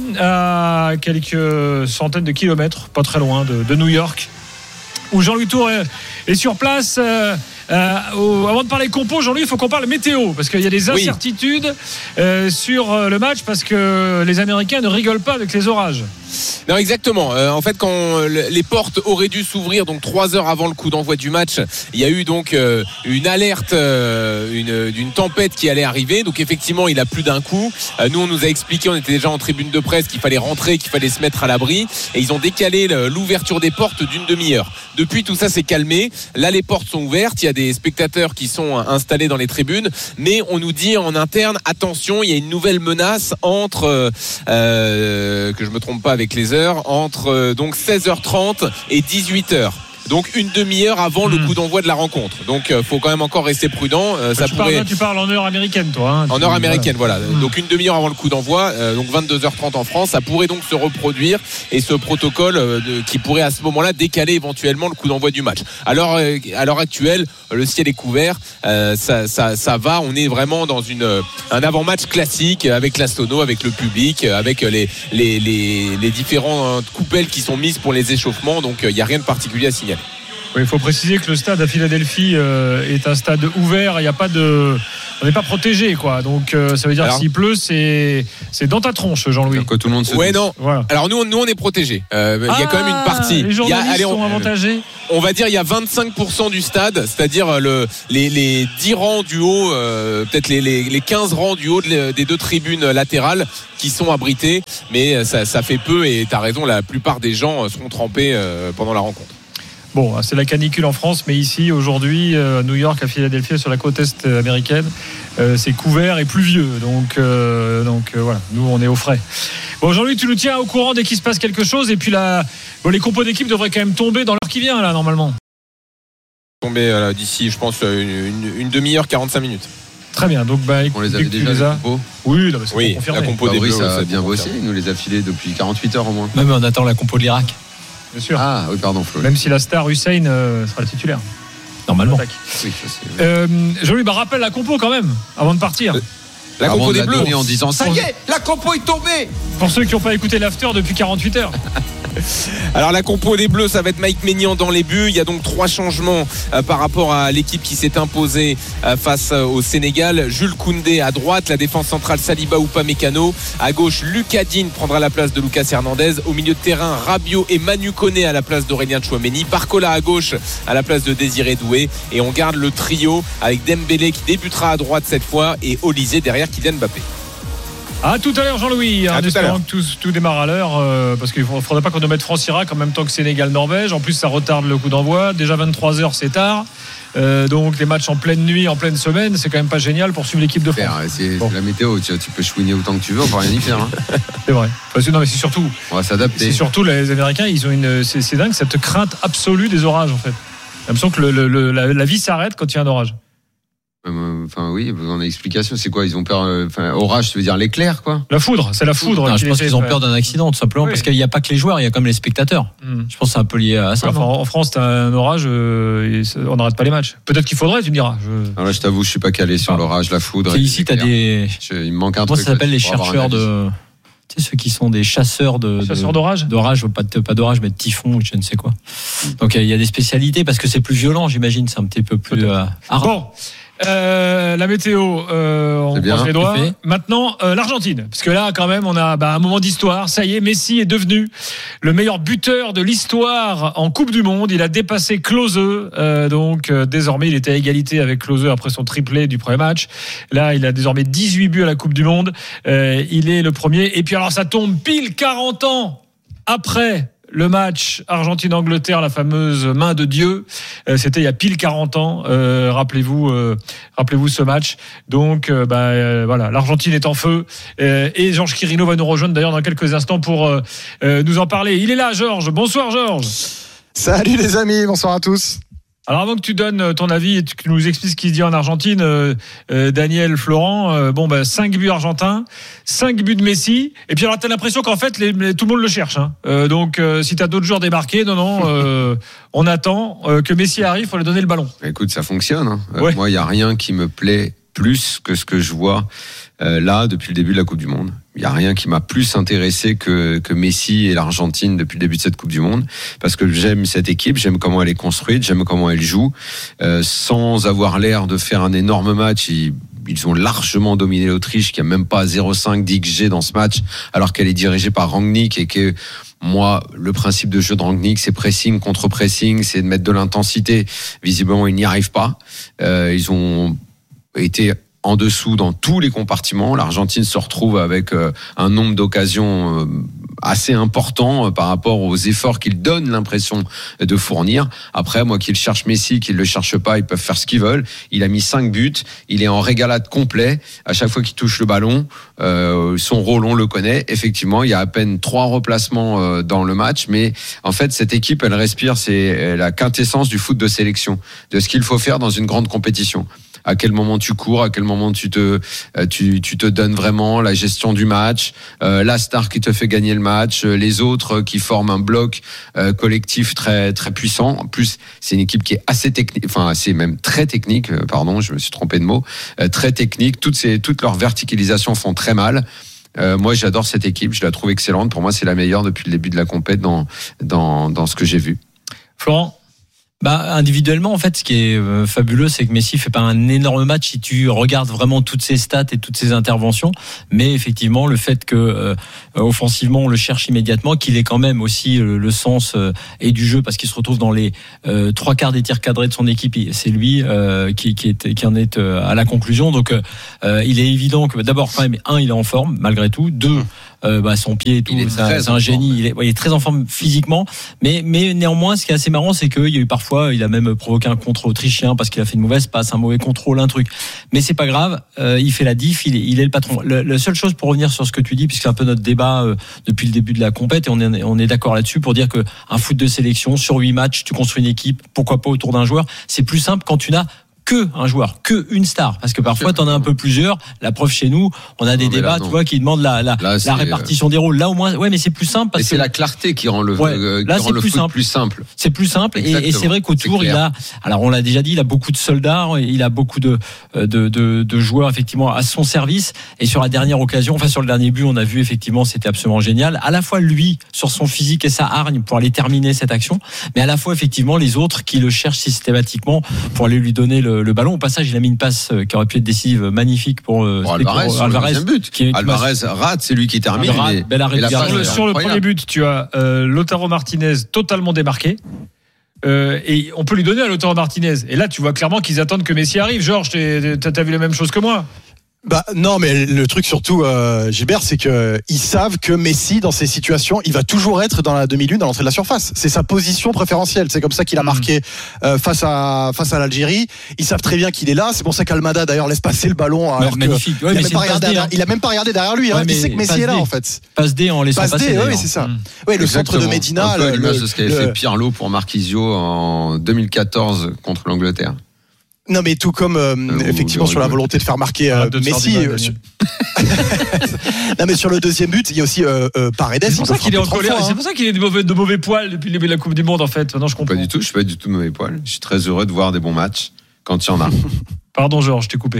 Speaker 5: à quelques centaines de kilomètres, pas très loin de, de New York, où Jean-Louis Tour est, est sur place. Euh, Euh, au, avant de parler compo, Jean-Louis, il faut qu'on parle météo parce qu'il y a des incertitudes oui. euh, sur le match parce que les Américains ne rigolent pas avec les orages.
Speaker 28: Non, exactement. Euh, en fait, quand les portes auraient dû s'ouvrir, donc trois heures avant le coup d'envoi du match, il y a eu donc euh, une alerte euh, une, d'une tempête qui allait arriver. Donc effectivement, il a plu d'un coup. Euh, nous, on nous a expliqué, on était déjà en tribune de presse, qu'il fallait rentrer, qu'il fallait se mettre à l'abri. Et ils ont décalé l'ouverture des portes d'une demi-heure. Depuis, tout ça s'est calmé. Là, les portes sont ouvertes. Il y a des spectateurs qui sont installés dans les tribunes, mais on nous dit en interne, attention, il y a une nouvelle menace entre euh, que je me trompe pas avec les heures, entre euh, donc seize heures trente et dix-huit heures. donc une demi-heure avant mmh. le coup d'envoi de la rencontre. Donc il faut quand même encore rester prudent. Euh, ça
Speaker 5: tu,
Speaker 28: pourrait...
Speaker 5: parles, tu parles en heure américaine, toi. Hein,
Speaker 28: en heure américaine, voilà. voilà.
Speaker 5: Mmh.
Speaker 28: Donc une demi-heure avant le coup d'envoi, euh, donc vingt-deux heures trente en France. Ça pourrait donc se reproduire et ce protocole euh, de, qui pourrait à ce moment-là décaler éventuellement le coup d'envoi du match. Alors euh, à l'heure actuelle, le ciel est couvert, euh, ça, ça, ça va. On est vraiment dans une un avant-match classique avec la sono, avec le public, avec les les les, les différentes coupelles qui sont mises pour les échauffements. Donc il n'y a rien de particulier à signaler.
Speaker 5: Oui, il faut préciser que le stade à Philadelphie euh, est un stade ouvert. Il n'y a pas de, on n'est pas protégé, quoi. Donc euh, ça veut dire Alors, que s'il pleut, c'est c'est dans ta tronche, Jean-Louis.
Speaker 28: Que tout le monde se. Ouais, non. Voilà. Alors nous, nous, on est protégés. Euh, il ah, y a quand même une partie.
Speaker 5: Les journalistes
Speaker 28: il y a, allez, on,
Speaker 5: sont avantagés.
Speaker 28: On va dire il y a vingt-cinq pour cent du stade, c'est-à-dire le, les, les dix rangs du haut, euh, peut-être les, les, les quinze rangs du haut de, des deux tribunes latérales qui sont abrités, mais ça, ça fait peu et tu as raison, la plupart des gens seront trempés euh, pendant la rencontre.
Speaker 5: Bon, c'est la canicule en France, mais ici, aujourd'hui, à New York, à Philadelphie, sur la côte est américaine, euh, c'est couvert et pluvieux. Donc, euh, donc euh, voilà, nous, on est au frais. Bon, Jean-Louis, tu nous tiens au courant dès qu'il se passe quelque chose. Et puis, la, bon, les compos d'équipe devraient quand même tomber dans l'heure qui vient, là, normalement.
Speaker 28: Tomber euh, d'ici, je pense, une, une, une demi-heure, quarante-cinq minutes.
Speaker 5: Très bien. Donc, bah,
Speaker 21: on les avait déjà, les
Speaker 5: as... Oui, là, bah, c'est
Speaker 28: oui la compo des
Speaker 21: Bleus,
Speaker 28: ça,
Speaker 21: ça a bien bossé. Il nous les a filés depuis quarante-huit heures au moins.
Speaker 1: Non, mais on attend la compo de l'Irak.
Speaker 5: Bien sûr.
Speaker 21: Ah oui, pardon, Flo.
Speaker 5: Même si la star Hussein euh, sera la titulaire.
Speaker 1: Normalement.
Speaker 5: Oui, je sais, oui. euh, Jean-Louis, bah, rappelle la compo quand même, avant de partir.
Speaker 28: La compo des Bleus.
Speaker 21: En disant ça y est, la compo est tombée.
Speaker 5: Pour ceux qui n'ont pas écouté l'after depuis quarante-huit heures.
Speaker 28: Alors la compo des Bleus, ça va être Mike Maignan dans les buts. Il y a donc trois changements euh, par rapport à l'équipe qui s'est imposée euh, face euh, au Sénégal. Jules Koundé à droite, la défense centrale Saliba ou Upamecano. À gauche, Lucas Digne prendra la place de Lucas Hernandez. Au milieu de terrain, Rabiot et Manu Koné à la place d'Aurélien Tchouaméni. Barcola à gauche à la place de Désiré Doué. Et on garde le trio avec Dembélé qui débutera à droite cette fois et Olysée derrière Kylian Mbappé.
Speaker 5: À tout à l'heure, Jean-Louis, en espérant que tout, tout démarre à l'heure, euh, parce qu'il ne faudrait pas qu'on nous mette France-Irak en même temps que Sénégal-Norvège. En plus, ça retarde le coup d'envoi. Déjà vingt-trois heures, c'est tard. Euh, donc, des matchs en pleine nuit, en pleine semaine, c'est quand même pas génial pour suivre l'équipe de France.
Speaker 21: C'est bon. La météo, tu, tu peux chouiner autant que tu veux, on peut rien y faire. Hein.
Speaker 5: C'est vrai. Parce que, non, mais c'est surtout.
Speaker 21: On va s'adapter.
Speaker 5: C'est surtout les Américains, ils ont une. C'est, c'est dingue, cette crainte absolue des orages, en fait. J'ai l'impression que le, le, le, la, la vie s'arrête quand il y a un orage.
Speaker 21: Enfin oui, besoin d'explication. C'est quoi? Ils ont peur. Enfin, orage, ça veut dire l'éclair, quoi.
Speaker 5: La foudre, c'est la foudre.
Speaker 1: Non, je pense qu'ils ont peur d'un accident, tout simplement, oui. Parce qu'il n'y a pas que les joueurs, il y a comme les spectateurs. Mm. Je pense que c'est un peu lié à ça.
Speaker 5: Enfin, en France, t'as un orage, euh, on n'arrête pas les matchs. Peut-être qu'il faudrait, tu me diras. Je...
Speaker 21: Alors là, je t'avoue, je suis pas calé sur ah. l'orage, la foudre.
Speaker 1: C'est ici, t'as des.
Speaker 21: Je, il me manque un
Speaker 1: Moi,
Speaker 21: truc.
Speaker 1: Ça s'appelle les chercheurs de. Tu sais, ceux qui sont des chasseurs de.
Speaker 5: Chasseurs d'orage.
Speaker 1: D'orage, pas, de, pas d'orage, mais de typhon ou je ne sais quoi. Donc il y a des spécialités parce que c'est plus violent, j'imagine. C'est un petit peu plus. Euh,
Speaker 5: bon. Euh, la météo, euh, on croise les doigts. Maintenant, euh, l'Argentine, parce que là, quand même, on a bah, un moment d'histoire. Ça y est, Messi est devenu le meilleur buteur de l'histoire en Coupe du Monde. Il a dépassé Klose. Euh, donc, euh, désormais, il était à égalité avec Klose après son triplé du premier match. Là, il a désormais dix-huit buts à la Coupe du Monde. Euh, il est le premier. Et puis, alors, ça tombe pile quarante ans après le match Argentine-Angleterre, la fameuse main de Dieu, euh, c'était il y a pile quarante ans. Euh, rappelez-vous, euh, rappelez-vous ce match. Donc, euh, bah, euh, voilà, l'Argentine est en feu. Euh, et Georges Quirino va nous rejoindre d'ailleurs dans quelques instants pour euh, euh, nous en parler. Il est là, Georges. Bonsoir, Georges.
Speaker 3: Salut les amis, bonsoir à tous.
Speaker 5: Alors avant que tu donnes ton avis et que tu nous expliques ce qui se dit en Argentine, euh, euh, Daniel Florent, euh, bon bah cinq buts argentins, cinq buts de Messi, et puis alors t'as l'impression qu'en fait les, les, tout le monde le cherche. Hein. Euh, donc euh, si t'as d'autres joueurs débarqués, non non, euh, on attend euh, que Messi arrive, faut lui donner le ballon.
Speaker 21: Écoute, ça fonctionne. Hein. Euh,
Speaker 5: ouais.
Speaker 21: Moi, il y a rien qui me plaît plus que ce que je vois euh, là depuis le début de la Coupe du Monde. Il y a rien qui m'a plus intéressé que que Messi et l'Argentine depuis le début de cette Coupe du Monde, parce que j'aime cette équipe, j'aime comment elle est construite, j'aime comment elle joue, euh, sans avoir l'air de faire un énorme match. Ils, ils ont largement dominé l'Autriche, qui a même pas zéro virgule cinq d'X G dans ce match, alors qu'elle est dirigée par Rangnick et que moi, le principe de jeu de Rangnick, c'est pressing contre pressing, c'est de mettre de l'intensité. Visiblement, ils n'y arrivent pas. Euh, ils ont été en dessous dans tous les compartiments. L'Argentine se retrouve avec euh, un nombre d'occasions euh, assez important par rapport aux efforts qu'il donne l'impression de fournir. Après, moi, qu'il cherche Messi, qu'il le cherche pas, ils peuvent faire ce qu'ils veulent. Il a mis cinq buts, il est en régalade complet. À chaque fois qu'il touche le ballon, euh, son rôle, on le connaît. Effectivement, il y a à peine trois replacements euh, dans le match, mais en fait, cette équipe, elle respire, c'est la quintessence du foot de sélection, de ce qu'il faut faire dans une grande compétition. À quel moment tu cours, à quel moment tu te tu tu te donnes vraiment, la gestion du match, euh, la star qui te fait gagner le match, euh, les autres qui forment un bloc euh, collectif très très puissant. En plus, c'est une équipe qui est assez technique, enfin assez même très technique. Euh, pardon, je me suis trompé de mot. Euh, très technique. Toutes ces toutes leurs verticalisations font très mal. Euh, moi, j'adore cette équipe. Je la trouve excellente. Pour moi, c'est la meilleure depuis le début de la compète dans dans dans ce que j'ai vu.
Speaker 1: Florent. Bah, individuellement, en fait, ce qui est euh, fabuleux, c'est que Messi fait pas un énorme match si tu regardes vraiment toutes ses stats et toutes ses interventions. Mais effectivement, le fait que euh, offensivement, on le cherche immédiatement, qu'il ait quand même aussi euh, le sens euh, et du jeu, parce qu'il se retrouve dans les euh, trois quarts des tirs cadrés de son équipe. C'est lui euh, qui, qui, est, qui en est euh, à la conclusion. Donc, euh, il est évident que d'abord, quand même, un, il est en forme malgré tout. Deux, euh, bah, son pied et tout, c'est un génie. Il est, ouais, il est très en forme physiquement. Mais, mais néanmoins, ce qui est assez marrant, c'est qu'il y a eu parfois il a même provoqué un contre autrichien parce qu'il a fait une mauvaise passe, un mauvais contrôle, un truc. Mais c'est pas grave, euh, il fait la diff, il est, il est le patron. Le, la seule chose pour revenir sur ce que tu dis, puisque c'est un peu notre débat euh, depuis le début de la compète, et on est, on est d'accord là-dessus pour dire que un foot de sélection sur huit matchs, tu construis une équipe, pourquoi pas autour d'un joueur. C'est plus simple quand tu n'as que un joueur, que une star, parce que parfois t'en as un peu plusieurs. La preuve chez nous, on a des non, débats, là, tu vois, qui demandent la la, là, la répartition des rôles. Là au moins, ouais, mais c'est plus simple parce
Speaker 21: et
Speaker 1: que
Speaker 21: c'est la clarté qui rend le
Speaker 1: ouais,
Speaker 21: euh,
Speaker 1: là,
Speaker 21: qui rend le
Speaker 1: plus
Speaker 21: foot
Speaker 1: simple.
Speaker 21: plus simple.
Speaker 1: C'est plus simple et, et c'est vrai qu'autour il a, alors on l'a déjà dit, il a beaucoup de soldats, il a beaucoup de de de, de joueurs effectivement à son service. Et sur la dernière occasion, enfin sur le dernier but, on a vu effectivement, c'était absolument génial. À la fois lui sur son physique et sa hargne pour aller terminer cette action, mais à la fois effectivement les autres qui le cherchent systématiquement pour aller lui donner le, le ballon. Au passage, il a mis une passe qui aurait pu être décisive, magnifique pour,
Speaker 21: pour Alvarez,
Speaker 1: pour Alvarez
Speaker 21: sur le but. Qui est, Alvarez rate, c'est lui qui termine.
Speaker 6: Rate,
Speaker 21: mais,
Speaker 6: mais la sur, le, sur le premier but, tu as euh, Lautaro Martinez totalement démarqué. Euh, et on peut lui donner à Lautaro Martinez. Et là, tu vois clairement qu'ils attendent que Messi arrive. Georges, t'as, t'as vu la même chose que moi?
Speaker 3: Bah non, mais le truc surtout, euh, Gilbert, c'est que ils savent que Messi, dans ces situations, il va toujours être dans la demi-lune, dans l'entrée de la surface. C'est sa position préférentielle. C'est comme ça qu'il a marqué euh, face à face à l'Algérie. Ils savent très bien qu'il est là. C'est pour ça qu'Almada d'ailleurs laisse passer le ballon. Alors ouais,
Speaker 1: magnifique. Ouais,
Speaker 3: il, a
Speaker 1: mais
Speaker 3: même pas regardé,
Speaker 1: D, hein.
Speaker 3: il a même pas regardé derrière lui. Hein. Ouais, il sait que Messi est là en fait.
Speaker 1: Passe D en laissant
Speaker 3: passe
Speaker 1: passer.
Speaker 3: D, oui, c'est ça. Mmh. Ouais, le centre de Medina.
Speaker 21: Un peu
Speaker 3: le,
Speaker 21: l'image de ce qu'avait le... fait Pirlo pour Marquisio en deux mille quatorze contre l'Angleterre.
Speaker 3: Non mais tout comme euh, euh, effectivement sur la volonté de faire marquer euh, Messi. Euh, sur... non mais sur le deuxième but, il y a aussi euh, euh, Paredes.
Speaker 6: C'est pour ça qu'il est en colère. Hein. C'est pour ça qu'il est de mauvais, de mauvais poils depuis le début de la Coupe du Monde en fait. Non, je comprends.
Speaker 21: Pas du tout. Je suis pas du tout de mauvais poils. Je suis très heureux de voir des bons matchs quand il y en a.
Speaker 6: Pardon Georges, je t'ai coupé.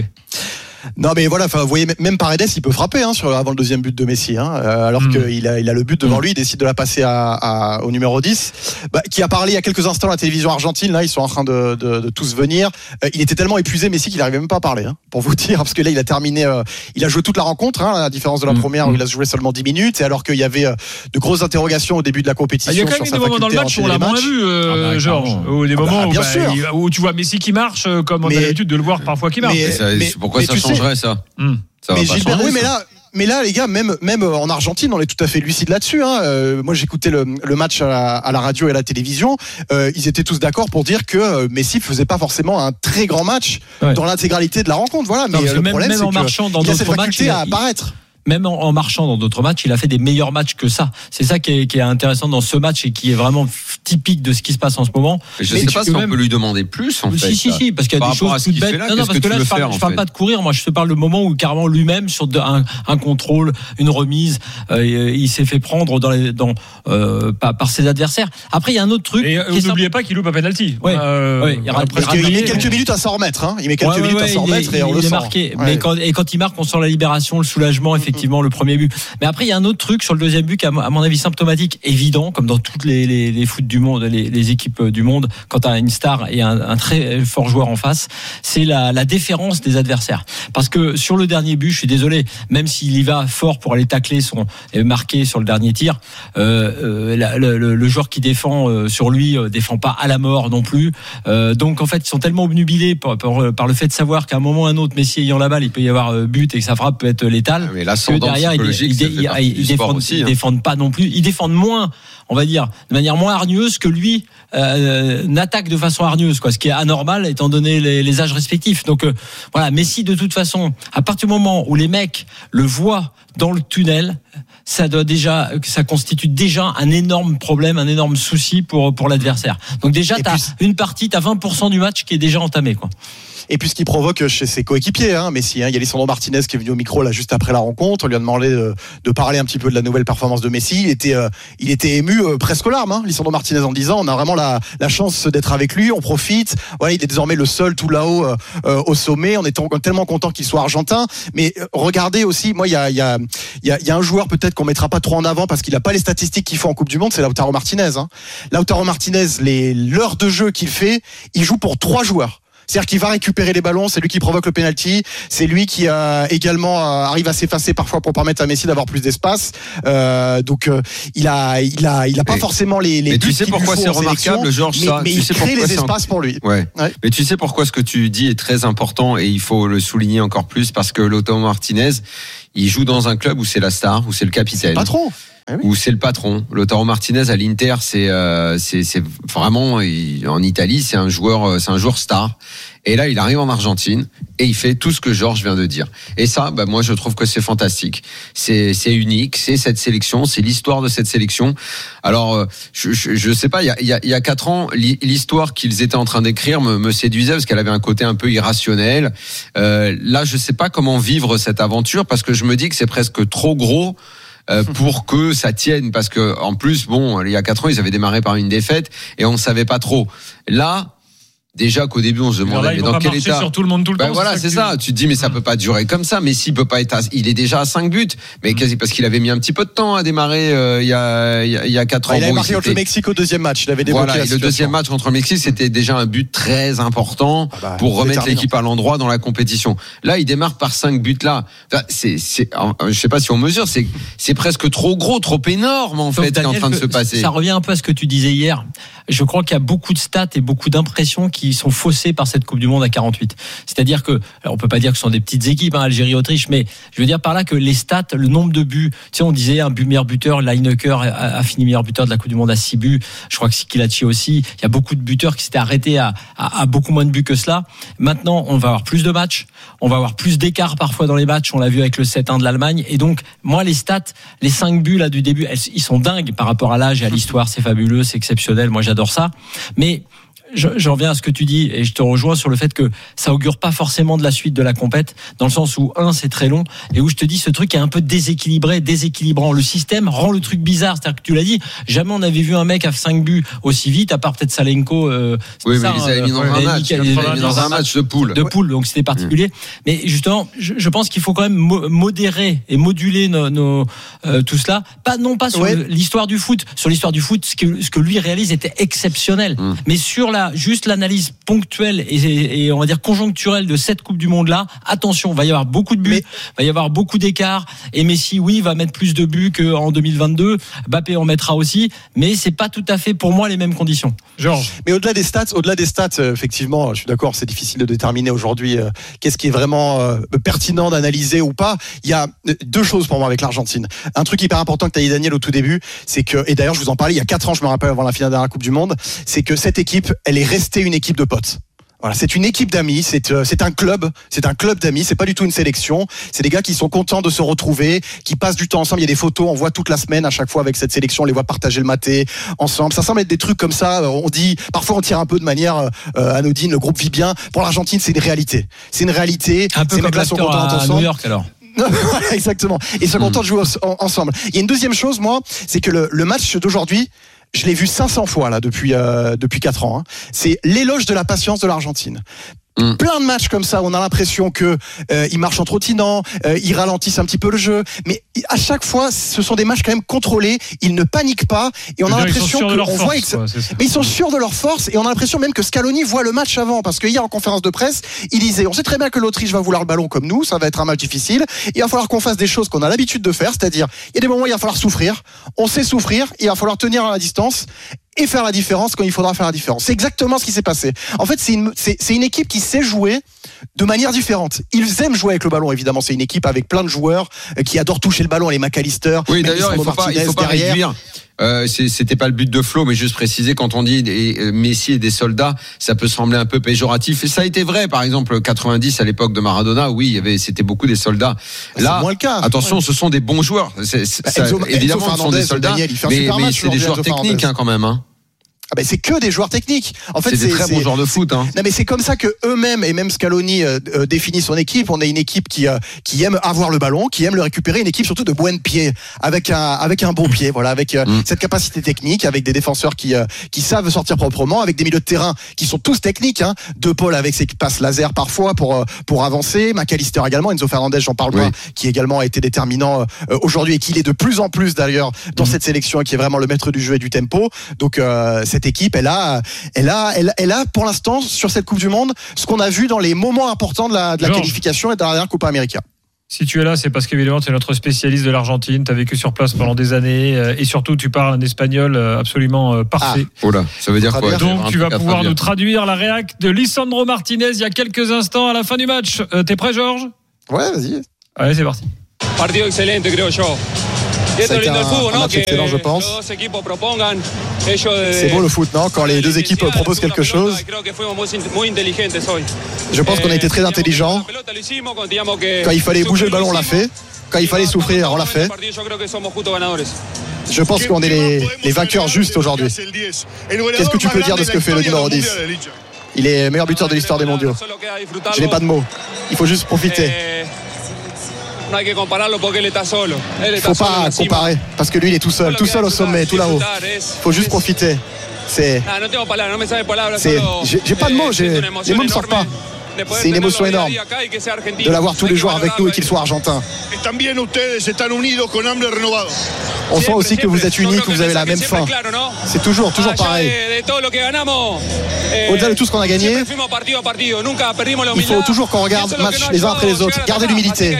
Speaker 3: Non mais voilà, vous voyez, même Paredes il peut frapper hein, sur, avant le deuxième but de Messi hein, euh, alors mmh. qu'il a, il a le but devant mmh. lui, il décide de la passer à, à, au numéro dix bah, qui a parlé il y a quelques instants à la télévision argentine, là ils sont en train de, de, de tous venir. Euh, il était tellement épuisé Messi qu'il n'arrivait même pas à parler hein, pour vous dire, parce que là il a terminé euh, il a joué toute la rencontre hein, à la différence de la mmh. première où il a joué seulement dix minutes, et alors qu'il y avait euh, de grosses interrogations au début de la compétition.
Speaker 6: Il y a quand même des moments dans le match où on l'a moins vu euh, ah bah, Georges, ou des ah moments bah, où, bah, il, où tu vois Messi qui marche comme on mais, a l'habitude de le voir parfois qui marche.
Speaker 21: Mais, ça, mais, pourquoi mais ça changerait sais, ça mmh. Ça
Speaker 3: mais Gilbert, oui, mais là, mais là, les gars, même même en Argentine, on est tout à fait lucide là-dessus. Hein. Euh, moi, j'écoutais le, le match à la, à la radio et à la télévision. Euh, ils étaient tous d'accord pour dire que Messi faisait pas forcément un très grand match ouais. dans l'intégralité de la rencontre. Voilà. Mais non, le
Speaker 1: même,
Speaker 3: problème,
Speaker 1: même
Speaker 3: c'est
Speaker 1: en marchant dans
Speaker 3: il a cette
Speaker 1: d'autres
Speaker 3: faculté
Speaker 1: matchs,
Speaker 3: à apparaître.
Speaker 1: Même en, en marchant dans d'autres matchs, il a fait des meilleurs matchs que ça. C'est ça qui est, qui est intéressant dans ce match et qui est vraiment typique de ce qui se passe en ce moment.
Speaker 21: Mais je ne sais pas si même... on peut lui demander plus en
Speaker 1: si,
Speaker 21: fait.
Speaker 1: Si, si, si, parce qu'il y a des choses toutes bêtes.
Speaker 21: Là,
Speaker 1: non, non, parce que, que là, je parle, je parle pas de courir. Moi, je te parle de moment où carrément lui-même, sur un, un contrôle, une remise, euh, il s'est fait prendre dans les, dans, euh, par, par ses adversaires. Après, il y a un autre truc.
Speaker 6: Et vous n'oubliez pas qu'il loupe un penalty.
Speaker 1: Ouais, euh, ouais, il,
Speaker 3: parce il met quelques minutes à s'en remettre. Hein. Il met quelques ouais, minutes ouais, à s'en remettre et on le sent.
Speaker 1: Marqué. Mais quand, et quand il marque, on sent la libération, le soulagement, effectivement, le premier but. Mais après, il y a un autre truc sur le deuxième but qui, à mon avis, symptomatique, évident, comme dans toutes les, les, les foot du monde, les, les équipes du monde, quand tu as une star et un, un très fort joueur en face, c'est la, la déférence des adversaires. Parce que sur le dernier but, je suis désolé, même s'il y va fort pour aller tacler son et marquer sur le dernier tir, euh, euh, la, le, le joueur qui défend euh, sur lui euh, défend pas à la mort non plus. Euh, donc en fait, ils sont tellement obnubilés par, par, par le fait de savoir qu'à un moment ou à un autre, Messi ayant la balle, il peut y avoir euh, but et que sa frappe peut être létale.
Speaker 21: Mais là,
Speaker 1: parce que derrière ils, ils, ils, ils, ils défendent, aussi, hein. ils défendent pas non plus, ils défendent moins, on va dire, de manière moins hargneuse que lui euh, n'attaque de façon hargneuse, quoi, ce qui est anormal étant donné les, les âges respectifs. Donc euh, voilà, Messi de toute façon, à partir du moment où les mecs le voient dans le tunnel, ça doit déjà, ça constitue déjà un énorme problème, un énorme souci pour pour l'adversaire. Donc déjà, t'as puis, une partie, t'as vingt pour cent du match qui est déjà entamé, quoi.
Speaker 3: Et puis ce qui provoque chez ses coéquipiers, hein, Messi, hein, il y a Lisandro Martinez qui est venu au micro là juste après la rencontre, on lui a demandé de, de parler un petit peu de la nouvelle performance de Messi. Il était, euh, il était ému euh, presque aux larmes, hein, Lisandro Martinez, en disant on a vraiment la, la chance d'être avec lui, on profite. Voilà, il est désormais le seul tout là-haut euh, euh, au sommet. On est t- tellement content qu'il soit argentin. Mais euh, regardez aussi, moi il y a, il y a, il y a, il y a un joueur peut-être qu'on mettra pas trop en avant parce qu'il a pas les statistiques qu'il faut en Coupe du Monde, c'est Lautaro Martinez. Hein. Lautaro Martinez, les l'heure de jeu qu'il fait, il joue pour trois joueurs. C'est-à-dire qu'il va récupérer les ballons, c'est lui qui provoque le penalty, c'est lui qui euh, également euh, arrive à s'effacer parfois pour permettre à Messi d'avoir plus d'espace. Euh, donc euh, il a, il a, il a pas
Speaker 21: mais,
Speaker 3: forcément les. les
Speaker 21: mais tu sais pourquoi c'est remarquable, Georges, ça.
Speaker 3: Mais
Speaker 21: tu
Speaker 3: il
Speaker 21: sais
Speaker 3: crée les
Speaker 21: c'est
Speaker 3: espaces
Speaker 21: un...
Speaker 3: pour lui.
Speaker 21: Ouais. ouais. Mais tu sais pourquoi ce que tu dis est très important et il faut le souligner encore plus parce que Lautaro Martinez, il joue dans un club où c'est la star, où c'est le capitaine.
Speaker 3: C'est pas trop.
Speaker 21: Ah oui. Où c'est le patron. Lautaro Martinez à l'Inter, c'est euh, c'est c'est vraiment il, en Italie, c'est un joueur, c'est un joueur star. Et là, il arrive en Argentine et il fait tout ce que Georges vient de dire. Et ça, bah moi, je trouve que c'est fantastique. C'est c'est unique. C'est cette sélection, c'est l'histoire de cette sélection. Alors, je je, je sais pas. Il y a il y a, il y a quatre ans, l'histoire qu'ils étaient en train d'écrire me, me séduisait parce qu'elle avait un côté un peu irrationnel. Euh, là, je sais pas comment vivre cette aventure parce que je me dis que c'est presque trop gros. Euh, pour que ça tienne, parce que en plus, bon, il y a quatre ans, ils avaient démarré par une défaite et on ne savait pas trop. Là, déjà qu'au début, on se demandait
Speaker 6: là,
Speaker 21: mais dans quel état.
Speaker 6: Sur tout le monde tout le
Speaker 21: ben
Speaker 6: temps.
Speaker 21: Voilà, c'est ça. Tu te dis mais ça peut pas durer comme ça. Messi peut pas être. À... Il est déjà à cinq buts, mais quasi parce qu'il avait mis un petit peu de temps à démarrer euh, il y a il y a, il y a quatre ans.
Speaker 3: Ah, il avait
Speaker 21: bon,
Speaker 3: marqué contre le Mexique au deuxième match. Il avait débloqué
Speaker 21: voilà,
Speaker 3: la
Speaker 21: et le deuxième match contre le Mexique, c'était déjà un but très important ah bah, pour remettre l'équipe à l'endroit dans la compétition. Là, il démarre par cinq buts là. Enfin, c'est c'est je sais pas si on mesure, c'est c'est presque trop gros, trop énorme en fait, qui est en train de se passer.
Speaker 1: Ça revient un peu à ce que tu disais hier. Je crois qu'il y a beaucoup de stats et beaucoup d'impressions qui sont faussées par cette Coupe du Monde à quarante-huit. C'est-à-dire que, alors on peut pas dire que ce sont des petites équipes, hein, Algérie, Autriche, mais je veux dire par là que les stats, le nombre de buts, tu sais, on disait un but meilleur buteur, Lineker a, a fini meilleur buteur de la Coupe du Monde à six buts. Je crois que Kilachi aussi. Il y a beaucoup de buteurs qui s'étaient arrêtés à, à, à beaucoup moins de buts que cela. Maintenant, on va avoir plus de matchs, on va avoir plus d'écart parfois dans les matchs. On l'a vu avec le sept un de l'Allemagne. Et donc, moi, les stats, les cinq buts là du début, elles, ils sont dingues par rapport à l'âge et à l'histoire. C'est fabuleux, c'est exceptionnel. Moi, j'adore ça. Mais Je, je reviens à ce que tu dis et je te rejoins sur le fait que ça augure pas forcément de la suite de la compète, dans le sens où un c'est très long et où je te dis ce truc est un peu déséquilibré, déséquilibrant. Le système rend le truc bizarre, c'est-à-dire que tu l'as dit, jamais on avait vu un mec à cinq buts aussi vite, à part peut-être Salenko. Euh,
Speaker 21: oui,
Speaker 1: ça,
Speaker 21: mais ils avaient mis dans un match, ils avaient mis dans un match de poule.
Speaker 1: De poule, donc c'était particulier. Mmh. Mais justement, je, je pense qu'il faut quand même modérer et moduler nos, nos euh, tout cela, pas non pas sur ouais. l'histoire du foot, sur l'histoire du foot, ce que ce que lui réalise était exceptionnel, mmh. mais sur la juste l'analyse ponctuelle et, et, et on va dire conjoncturelle de cette Coupe du Monde là, attention, va y avoir beaucoup de buts, mais... va y avoir beaucoup d'écarts et Messi oui va mettre plus de buts qu'en deux mille vingt-deux, Mbappé en mettra aussi, mais c'est pas tout à fait pour moi les mêmes conditions.
Speaker 3: Georges. Mais au-delà des stats, au-delà des stats, euh, effectivement, je suis d'accord, c'est difficile de déterminer aujourd'hui euh, qu'est-ce qui est vraiment euh, pertinent d'analyser ou pas. Il y a deux choses pour moi avec l'Argentine. Un truc hyper important que tu as dit Daniel au tout début, c'est que, et d'ailleurs je vous en parlais il y a quatre ans, je me rappelle avant la finale de la Coupe du Monde, c'est que cette équipe, elle est restée une équipe de potes. Voilà, c'est une équipe d'amis, c'est euh, c'est un club, c'est un club d'amis, c'est pas du tout une sélection, c'est des gars qui sont contents de se retrouver, qui passent du temps ensemble, il y a des photos, on voit toute la semaine à chaque fois avec cette sélection, on les voit partager le maté ensemble, ça semble être des trucs comme ça, on dit, parfois on tire un peu de manière euh, anodine, le groupe vit bien, pour l'Argentine c'est une réalité, c'est une réalité,
Speaker 1: un peu
Speaker 3: ces
Speaker 1: comme
Speaker 3: mecs-là sont contents
Speaker 1: à
Speaker 3: ensemble.
Speaker 1: New York alors.
Speaker 3: Voilà, exactement, ils sont contents de jouer ensemble. Il y a une deuxième chose, moi, c'est que le, le match d'aujourd'hui, je l'ai vu cinq cents fois là depuis euh, depuis quatre ans. Hein. C'est l'éloge de la patience de l'Argentine. Mmh. Plein de matchs comme ça, on a l'impression que euh, ils marchent en trottinant, euh, ils ralentissent un petit peu le jeu, mais à chaque fois, ce sont des matchs quand même contrôlés. Ils ne paniquent pas et on a l'impression que on voit, que... quoi, mais ils sont sûrs de leur force et on a l'impression même que Scaloni voit le match avant, parce que hier en conférence de presse, il disait, on sait très bien que l'Autriche va vouloir le ballon comme nous, ça va être un match difficile. Il va falloir qu'on fasse des choses qu'on a l'habitude de faire, c'est-à-dire il y a des moments où il va falloir souffrir, on sait souffrir, il va falloir tenir à la distance et faire la différence quand il faudra faire la différence. C'est exactement ce qui s'est passé. En fait, c'est une, c'est, c'est une équipe qui sait jouer de manière différente. Ils aiment jouer avec le ballon, évidemment. C'est une équipe avec plein de joueurs qui adorent toucher le ballon, les McAllister.
Speaker 21: Oui, d'ailleurs, il ne faut pas, il faut pas réduire. Euh, c'était pas le but de Flo, mais juste préciser, quand on dit des, Messi et des soldats, ça peut sembler un peu péjoratif. Et ça a été vrai, par exemple, quatre-vingt-dix à l'époque de Maradona, oui, il y avait, c'était beaucoup des soldats. Là,
Speaker 3: moins le cas.
Speaker 21: Attention, ce sont des bons joueurs. C'est,
Speaker 3: bah,
Speaker 21: ça,
Speaker 3: Enzo,
Speaker 21: évidemment,
Speaker 3: Enzo
Speaker 21: ce sont des soldats,
Speaker 3: Daniel,
Speaker 21: mais, mais c'est des joueurs techniques hein, quand même. Hein.
Speaker 3: Ah ben c'est que des joueurs techniques. En fait,
Speaker 21: c'est,
Speaker 3: c'est
Speaker 21: des très bons joueurs de foot. Hein.
Speaker 3: Non mais c'est comme ça que eux-mêmes et même Scaloni euh, euh, définit son équipe. On est une équipe qui euh, qui aime avoir le ballon, qui aime le récupérer. Une équipe surtout de buen pied, avec un avec un bon pied. Voilà, avec euh, mm. cette capacité technique, avec des défenseurs qui euh, qui savent sortir proprement, avec des milieux de terrain qui sont tous techniques. Hein. De Paul avec ses passes laser parfois pour euh, pour avancer. McAllister également. Enzo Fernandez, j'en parle oui. pas, qui également a été déterminant euh, aujourd'hui et qui l'est de plus en plus d'ailleurs dans mm. cette sélection, qui est vraiment le maître du jeu et du tempo. Donc euh, cette équipe, elle a Elle a, elle, elle a pour l'instant sur cette Coupe du Monde ce qu'on a vu dans les moments importants de la, de la qualification et de la dernière Copa América.
Speaker 6: Si tu es là, c'est parce qu'évidemment tu es notre spécialiste de l'Argentine, tu as vécu sur place pendant des années et surtout tu parles un espagnol absolument parfait.
Speaker 21: Ah, oh là, ça veut dire quoi?
Speaker 6: Donc tu vas pouvoir nous traduire la réac de Lisandro Martinez il y a quelques instants à la fin du match. Euh, t'es prêt, Georges?
Speaker 3: Ouais, vas-y.
Speaker 6: Allez, c'est parti.
Speaker 7: Partido excelente, creo yo.
Speaker 3: C'est un, un match excellent, je pense. C'est beau le foot, non? Quand les deux équipes proposent quelque chose. Je pense qu'on a été très intelligents. Quand il fallait bouger le ballon, on l'a fait. Quand il fallait souffrir, on l'a fait. Je pense qu'on est les, les vainqueurs justes aujourd'hui. Qu'est-ce que tu peux dire de ce que fait le numéro dix? Il est meilleur buteur de l'histoire des mondiaux. Je n'ai pas de mots. Il faut juste profiter. Il ne faut pas comparer parce que lui il est tout seul, tout seul au sommet, tout là-haut. Il faut juste profiter. C'est, c'est j'ai, j'ai pas de mots, j'ai, les mots ne sortent pas. C'est une émotion énorme de l'avoir tous les jours avec nous et qu'il soit argentin. On sent aussi que vous êtes unis, que vous avez la même faim. C'est toujours, toujours pareil. Au-delà de tout ce qu'on a gagné, il faut toujours qu'on regarde match les uns après les autres, garder l'humilité.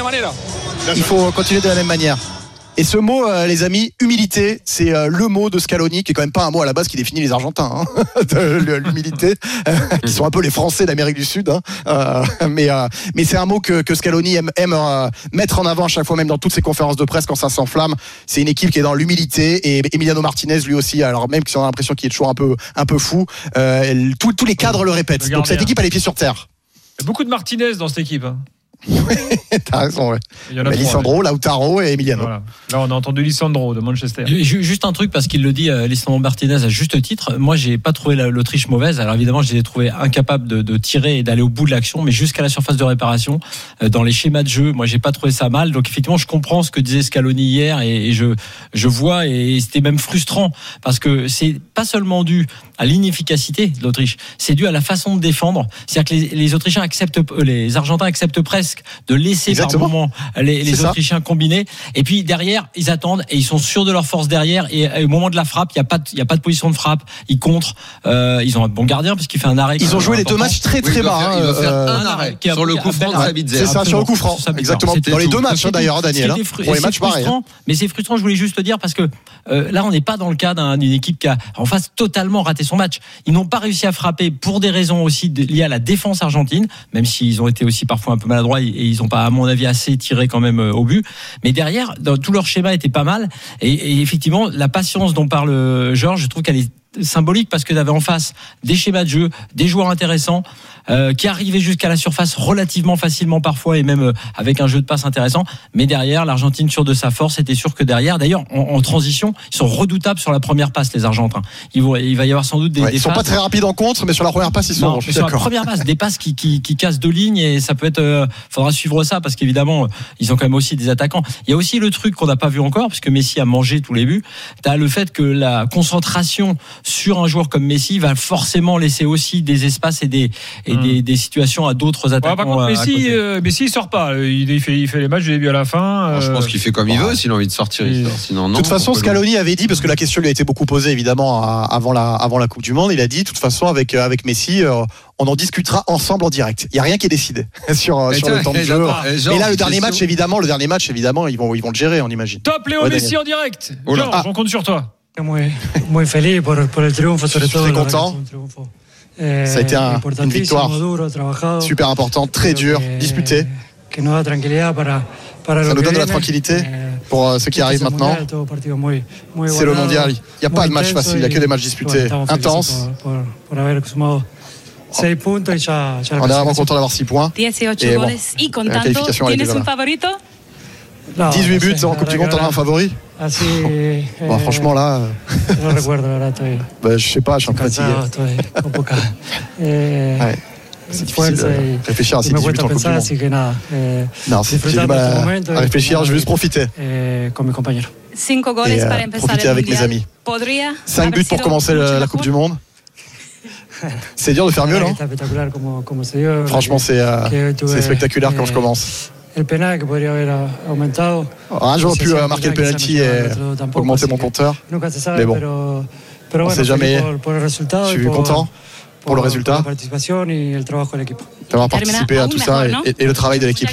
Speaker 3: Il faut continuer de la même manière. Et ce mot, euh, les amis, humilité, c'est euh, le mot de Scaloni, qui est quand même pas un mot à la base qui définit les Argentins, hein, de l'humilité, euh, qui sont un peu les Français d'Amérique du Sud. Hein, euh, mais, euh, mais c'est un mot que, que Scaloni aime, aime euh, mettre en avant à chaque fois, même dans toutes ses conférences de presse quand ça s'enflamme. C'est une équipe qui est dans l'humilité. Et Emiliano Martinez, lui aussi, alors même si on a l'impression qu'il est toujours un peu, un peu fou, euh, tous, tous les cadres le répètent. Regardez, donc cette équipe a les pieds sur terre.
Speaker 6: Il y a beaucoup de Martinez dans cette équipe. Hein.
Speaker 3: T'as raison, ouais. Bah, Lisandro, Lautaro et Emiliano.
Speaker 6: Voilà. Là, on a entendu Lisandro de Manchester.
Speaker 1: Juste un truc, parce qu'il le dit, euh, Lisandro Martinez à juste titre. Moi, j'ai pas trouvé la, l'Autriche mauvaise. Alors évidemment, je les ai trouvés incapables de, de tirer et d'aller au bout de l'action, mais jusqu'à la surface de réparation, euh, dans les schémas de jeu, moi, j'ai pas trouvé ça mal. Donc effectivement, je comprends ce que disait Scaloni hier et, et je, je vois et c'était même frustrant parce que c'est pas seulement dû à l'inefficacité de l'Autriche, c'est dû à la façon de défendre. C'est-à-dire que les, les Autrichiens acceptent, les Argentins acceptent presque de laisser Exactement. par moment les, les Autrichiens combiner. Et puis derrière, ils attendent et ils sont sûrs de leur force derrière. Et, et au moment de la frappe, il y a pas, il y a pas de position de frappe. Ils contrent. Euh, ils ont un bon gardien parce qu'il fait un arrêt.
Speaker 3: Ils ont joué les deux matchs très très
Speaker 21: oui,
Speaker 3: bas.
Speaker 21: Faire,
Speaker 3: hein,
Speaker 21: il va faire
Speaker 3: euh,
Speaker 21: un arrêt qui sur le coup franc de Sabitzer.
Speaker 3: C'est ça, sur le coup franc. Exactement. Dans les deux matchs hein, d'ailleurs, Daniel.
Speaker 1: Fru- pour les matchs pareils. Hein. Mais c'est frustrant. Je voulais juste le dire parce que euh, là, on n'est pas dans le cas d'un, d'une équipe qui a en face totalement raté son match. Ils n'ont pas réussi à frapper pour des raisons aussi de, liées à la défense argentine, même s'ils ont été aussi parfois un peu maladroits et ils n'ont pas, à mon avis, assez tiré quand même au but. Mais derrière, dans, tout leur schéma était pas mal. Et, et effectivement, la patience dont parle Georges, je trouve qu'elle est symbolique parce que tu avais en face des schémas de jeu, des joueurs intéressants euh, qui arrivaient jusqu'à la surface relativement facilement parfois et même euh, avec un jeu de passe intéressant. Mais derrière, l'Argentine sûre de sa force, c'était sûr que derrière, d'ailleurs, en, en transition, ils sont redoutables sur la première passe, les Argentins. Ils vont, il va y avoir sans doute des,
Speaker 3: ouais,
Speaker 1: des
Speaker 3: ils sont
Speaker 1: passes.
Speaker 3: Pas très rapides en contre, mais sur la première passe, ils sont.
Speaker 1: Non, mais sur la première passe, des passes qui, qui, qui cassent deux lignes et ça peut être. Euh, faudra suivre ça parce qu'évidemment, ils ont quand même aussi des attaquants. Il y a aussi le truc qu'on n'a pas vu encore, puisque Messi a mangé tous les buts. T'as le fait que la concentration sur un joueur comme Messi va forcément laisser aussi des espaces et des et mmh. des, des situations à d'autres attaquants. Ouais, par
Speaker 6: contre, Messi, euh, Messi il sort pas. Il, il fait il fait les matchs du début à la fin.
Speaker 21: Euh... Je pense qu'il fait comme ouais. il veut. S'il a envie de sortir, il sort. Sinon non.
Speaker 3: De toute façon, Scaloni avait dit, parce que la question lui a été beaucoup posée évidemment avant la avant la Coupe du Monde, il a dit de toute façon avec avec Messi. Euh, on en discutera ensemble en direct. Il y a rien qui est décidé sur, sur le temps de jeu. Mais là, le dernier match, évidemment, le dernier match, évidemment, ils vont ils vont le gérer, on imagine.
Speaker 6: Top Léo ouais, Messi en direct. Georges, ah. on compte sur toi.
Speaker 8: Muy, muy feliz por, por el triunfo, sobre
Speaker 3: todo. Très content. Ça a été un, une victoire super importante, très dure, disputée. Ça nous donne de la tranquillité pour ce qui arrive maintenant. C'est le mondial. Il n'y a pas de match facile, il n'y a que des matchs disputés, intenses. On est vraiment content d'avoir six points. Et bon, la qualification, elle est déjà là. dix-huit buts en Coupe du Monde, t'en as un favori? Bon, franchement, là. bah, je sais pas, je suis un peu fatigué. Ouais. C'est difficile de réfléchir à ces dix-huit buts en Coupe du Monde. Non, j'ai du mal à, à réfléchir, je vais juste profiter. Et euh, profiter avec mes amis. cinq buts pour commencer le, la Coupe du Monde. C'est dur de faire mieux, non? Franchement, c'est euh, c'est spectaculaire quand je commence. Ah, j'aurais pu euh, marquer le penalty et augmenter mon compteur. Mais bon, on ne sait jamais. Je suis content pour le résultat, d'avoir participé à tout ça et, et, et le travail de l'équipe.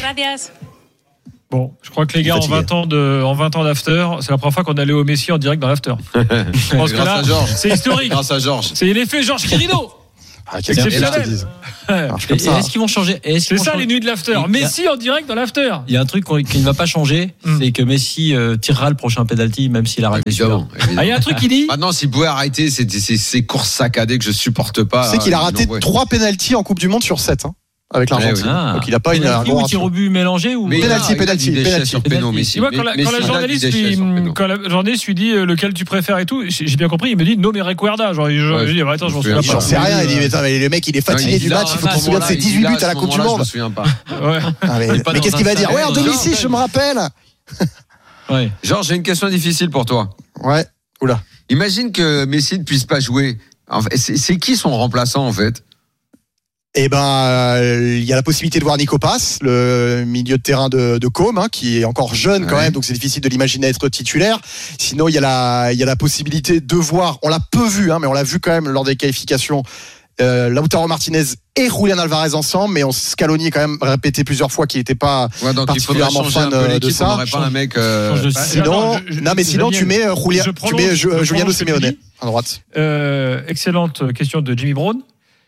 Speaker 6: Bon, je crois que les gars, en vingt ans de, en vingt ans d'after, c'est la première fois qu'on allait au Messi en direct dans l'after. Je pense que là, c'est historique.
Speaker 21: Grâce à Georges.
Speaker 6: C'est l'effet Georges Quirino.
Speaker 3: Ah, c'est exceptionnel.
Speaker 1: Est-ce qu'ils vont changer? Est-ce
Speaker 6: C'est ça changer... les nuits de l'after. Messi en direct dans l'after.
Speaker 1: Il y a un truc qui ne va pas changer, mm. c'est que Messi euh, tirera le prochain penalty, même s'il a raté celui-là.
Speaker 6: Ah, il y a un truc qui dit.
Speaker 21: Maintenant, s'il pouvait arrêter ces, ces, ces courses saccadées que je supporte pas.
Speaker 3: C'est qu'il a raté trois penaltys en Coupe du Monde sur sept. Hein. Avec l'Argentine. Ah. Donc il n'a pas une
Speaker 1: ou tir au but mélangé ou
Speaker 3: penalty, penalty, penalty
Speaker 21: sur péno. Mais
Speaker 6: tu vois quand la, quand la journaliste lui, quand la journaliste lui dit lequel tu préfères et tout, j'ai bien compris, il me dit no mais recuerda, genre je, ouais. je dis attends, je m'en souviens pas.
Speaker 3: J'en sais rien, il dit mais le mec il est fatigué du match, il faut qu'il se souvienne de ses dix-huit buts à la Coupe du Monde.
Speaker 21: Je me souviens pas.
Speaker 3: Mais qu'est-ce qu'il va dire? Ouais, en domicile, je me rappelle.
Speaker 21: Ouais. Georges, j'ai une question difficile pour toi.
Speaker 3: Ouais. Oula.
Speaker 21: Imagine que Messi ne puisse pas jouer. C'est qui son remplaçant en fait?
Speaker 3: Eh ben, il euh, y a la possibilité de voir Nico Paz, le milieu de terrain de, de Côme, hein, qui est encore jeune quand ouais. même, donc c'est difficile de l'imaginer être titulaire. Sinon, il y a la, il y a la possibilité de voir, on l'a peu vu, hein, mais on l'a vu quand même lors des qualifications, euh, Lautaro Martinez et Julián Alvarez ensemble, mais on Scaloni a quand même répété plusieurs fois qu'il n'était pas ouais, particulièrement fan de ça.
Speaker 21: On pas un mec. Euh...
Speaker 3: Sinon, je, je, non, mais sinon tu mets Julián, tu mets Giuliano Simeone à droite.
Speaker 6: Euh, excellente question de Jimmy Brown.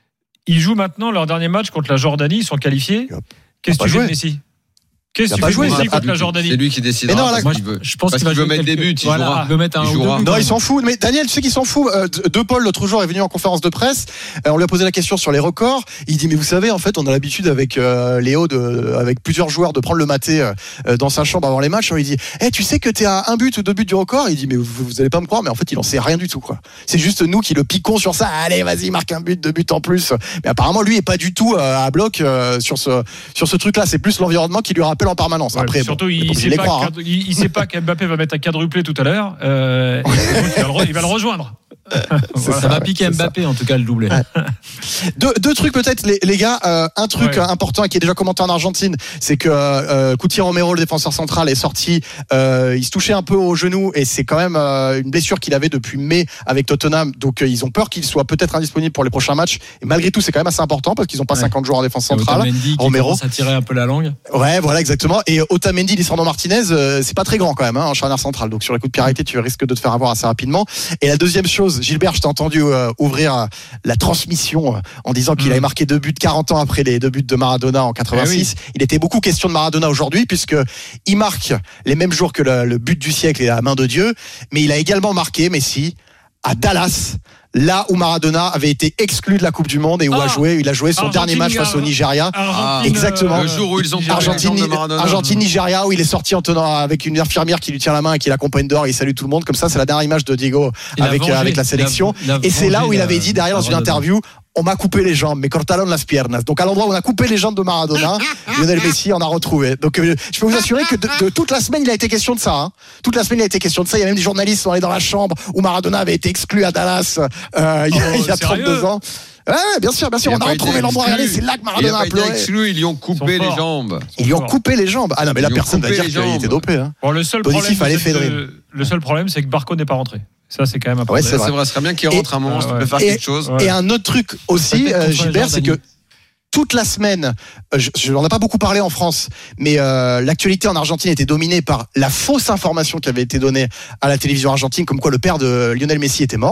Speaker 6: Ils jouent maintenant leur dernier match contre la Jordanie, ils sont qualifiés. Qu'est-ce que tu fais de Messi? Qu'est-ce que tu fais de Messi contre la Jordanie?
Speaker 21: C'est lui qui décidera.
Speaker 3: Mais non, là,
Speaker 21: moi, je, veut,
Speaker 1: je pense
Speaker 21: qu'il,
Speaker 1: qu'il
Speaker 21: veut mettre des buts. Il
Speaker 1: voilà,
Speaker 21: jouera.
Speaker 1: Il veut mettre un
Speaker 21: il jouera.
Speaker 3: Non, il s'en fout. Mais Daniel, tu sais qu'il s'en fout. Euh, De Paul, l'autre jour, est venu en conférence de presse. Euh, on lui a posé la question sur les records. Il dit, mais vous savez, en fait, on a l'habitude avec euh, Léo, de, avec plusieurs joueurs, de prendre le maté euh, dans sa chambre avant les matchs. On lui dit, hey, tu sais que t'es à un but ou deux buts du record? Il dit, mais vous, vous allez pas me croire, mais en fait, il en sait rien du tout, quoi. C'est juste nous qui le piquons sur ça. Allez, vas-y, marque un but, deux buts en plus. Mais apparemment, lui est pas du tout euh, à bloc euh, sur ce sur ce truc-là. C'est plus l'environnement qui lui rappelle en permanence. Ouais, après,
Speaker 6: surtout,
Speaker 3: bon,
Speaker 6: il, sait pas croire, hein. il, il sait pas qu'Mbappé va mettre un quadruplé tout à l'heure. Euh, il, va le, il va le rejoindre.
Speaker 1: Voilà. Ça va piquer Mbappé en tout cas le doublé.
Speaker 3: Ouais. Deux, deux trucs peut-être les, les gars. Euh, un truc ouais. important qui est déjà commenté en Argentine, c'est que euh, Cuti Romero, le défenseur central, est sorti. Euh, il se touchait un peu au genou et c'est quand même euh, une blessure qu'il avait depuis mai avec Tottenham. Donc euh, ils ont peur qu'il soit peut-être indisponible pour les prochains matchs. Et malgré tout, c'est quand même assez important parce qu'ils n'ont pas ouais. cinquante joueurs en défense centrale.
Speaker 1: Otamendi
Speaker 3: Romero,
Speaker 1: ça tirait un peu la langue.
Speaker 3: Ouais, voilà exactement. Et Otamendi, Lisandro Martinez, euh, c'est pas très grand quand même hein, en charnière centrale. Donc sur les coups de pied arrêtés, tu risques de te faire avoir assez rapidement. Et la deuxième chose, Gilbert, je t'ai entendu Euh, ouvrir euh, la transmission euh, en disant qu'il mmh. avait marqué deux buts quarante ans après les deux buts de Maradona en quatre-vingt-six. Eh oui. Il était beaucoup question de Maradona aujourd'hui puisque il marque les mêmes jours que le, le but du siècle et la main de Dieu, mais il a également marqué Messi à Dallas, là où Maradona avait été exclu de la Coupe du Monde et où ah, a joué, il a joué son Argentine, dernier match face au Nigeria.
Speaker 21: Ah,
Speaker 3: exactement.
Speaker 21: Le jour où ils ont
Speaker 3: Argentine, Argentine, Nigeria, où il est sorti en tenant avec une infirmière qui lui tient la main et qui l'accompagne dehors et il salue tout le monde. Comme ça, c'est la dernière image de Diego avec, vengé, avec la sélection. Il a, il a et c'est là où il avait dit derrière dans une interview, on m'a coupé les jambes, mais cortaron las piernas. Donc à l'endroit où on a coupé les jambes de Maradona, Lionel Messi en a retrouvé. Donc euh, je peux vous assurer que de, de toute la semaine il a été question de ça. Hein. Toute la semaine il a été question de ça. Il y a même des journalistes qui sont allés dans la chambre où Maradona avait été exclu à Dallas euh, il y a, oh, il y a trente-deux ans. Ouais, bien sûr, bien sûr. On a retrouvé l'endroit. Regardez, c'est là que Maradona a, a pleuré.
Speaker 21: Exclu, ils lui ont coupé les jambes.
Speaker 3: Ils lui ont coupé les jambes. Ah non, mais là personne va dire qu'il était dopé. Hein.
Speaker 6: Bon, le seul
Speaker 3: Positif
Speaker 6: problème,
Speaker 3: c'est
Speaker 6: que, le seul problème, c'est que Barco n'est pas rentré. Ça, c'est quand même un problème.
Speaker 21: Ouais, c'est vrai. Ce serait bien qu'il rentre un moment, si tu peux faire quelque chose.
Speaker 3: Et un autre truc aussi, Gilbert, c'est que toute la semaine, je n'en ai pas beaucoup parlé en France, mais euh, l'actualité en Argentine était dominée par la fausse information qui avait été donnée à la télévision argentine, comme quoi le père de Lionel Messi était mort.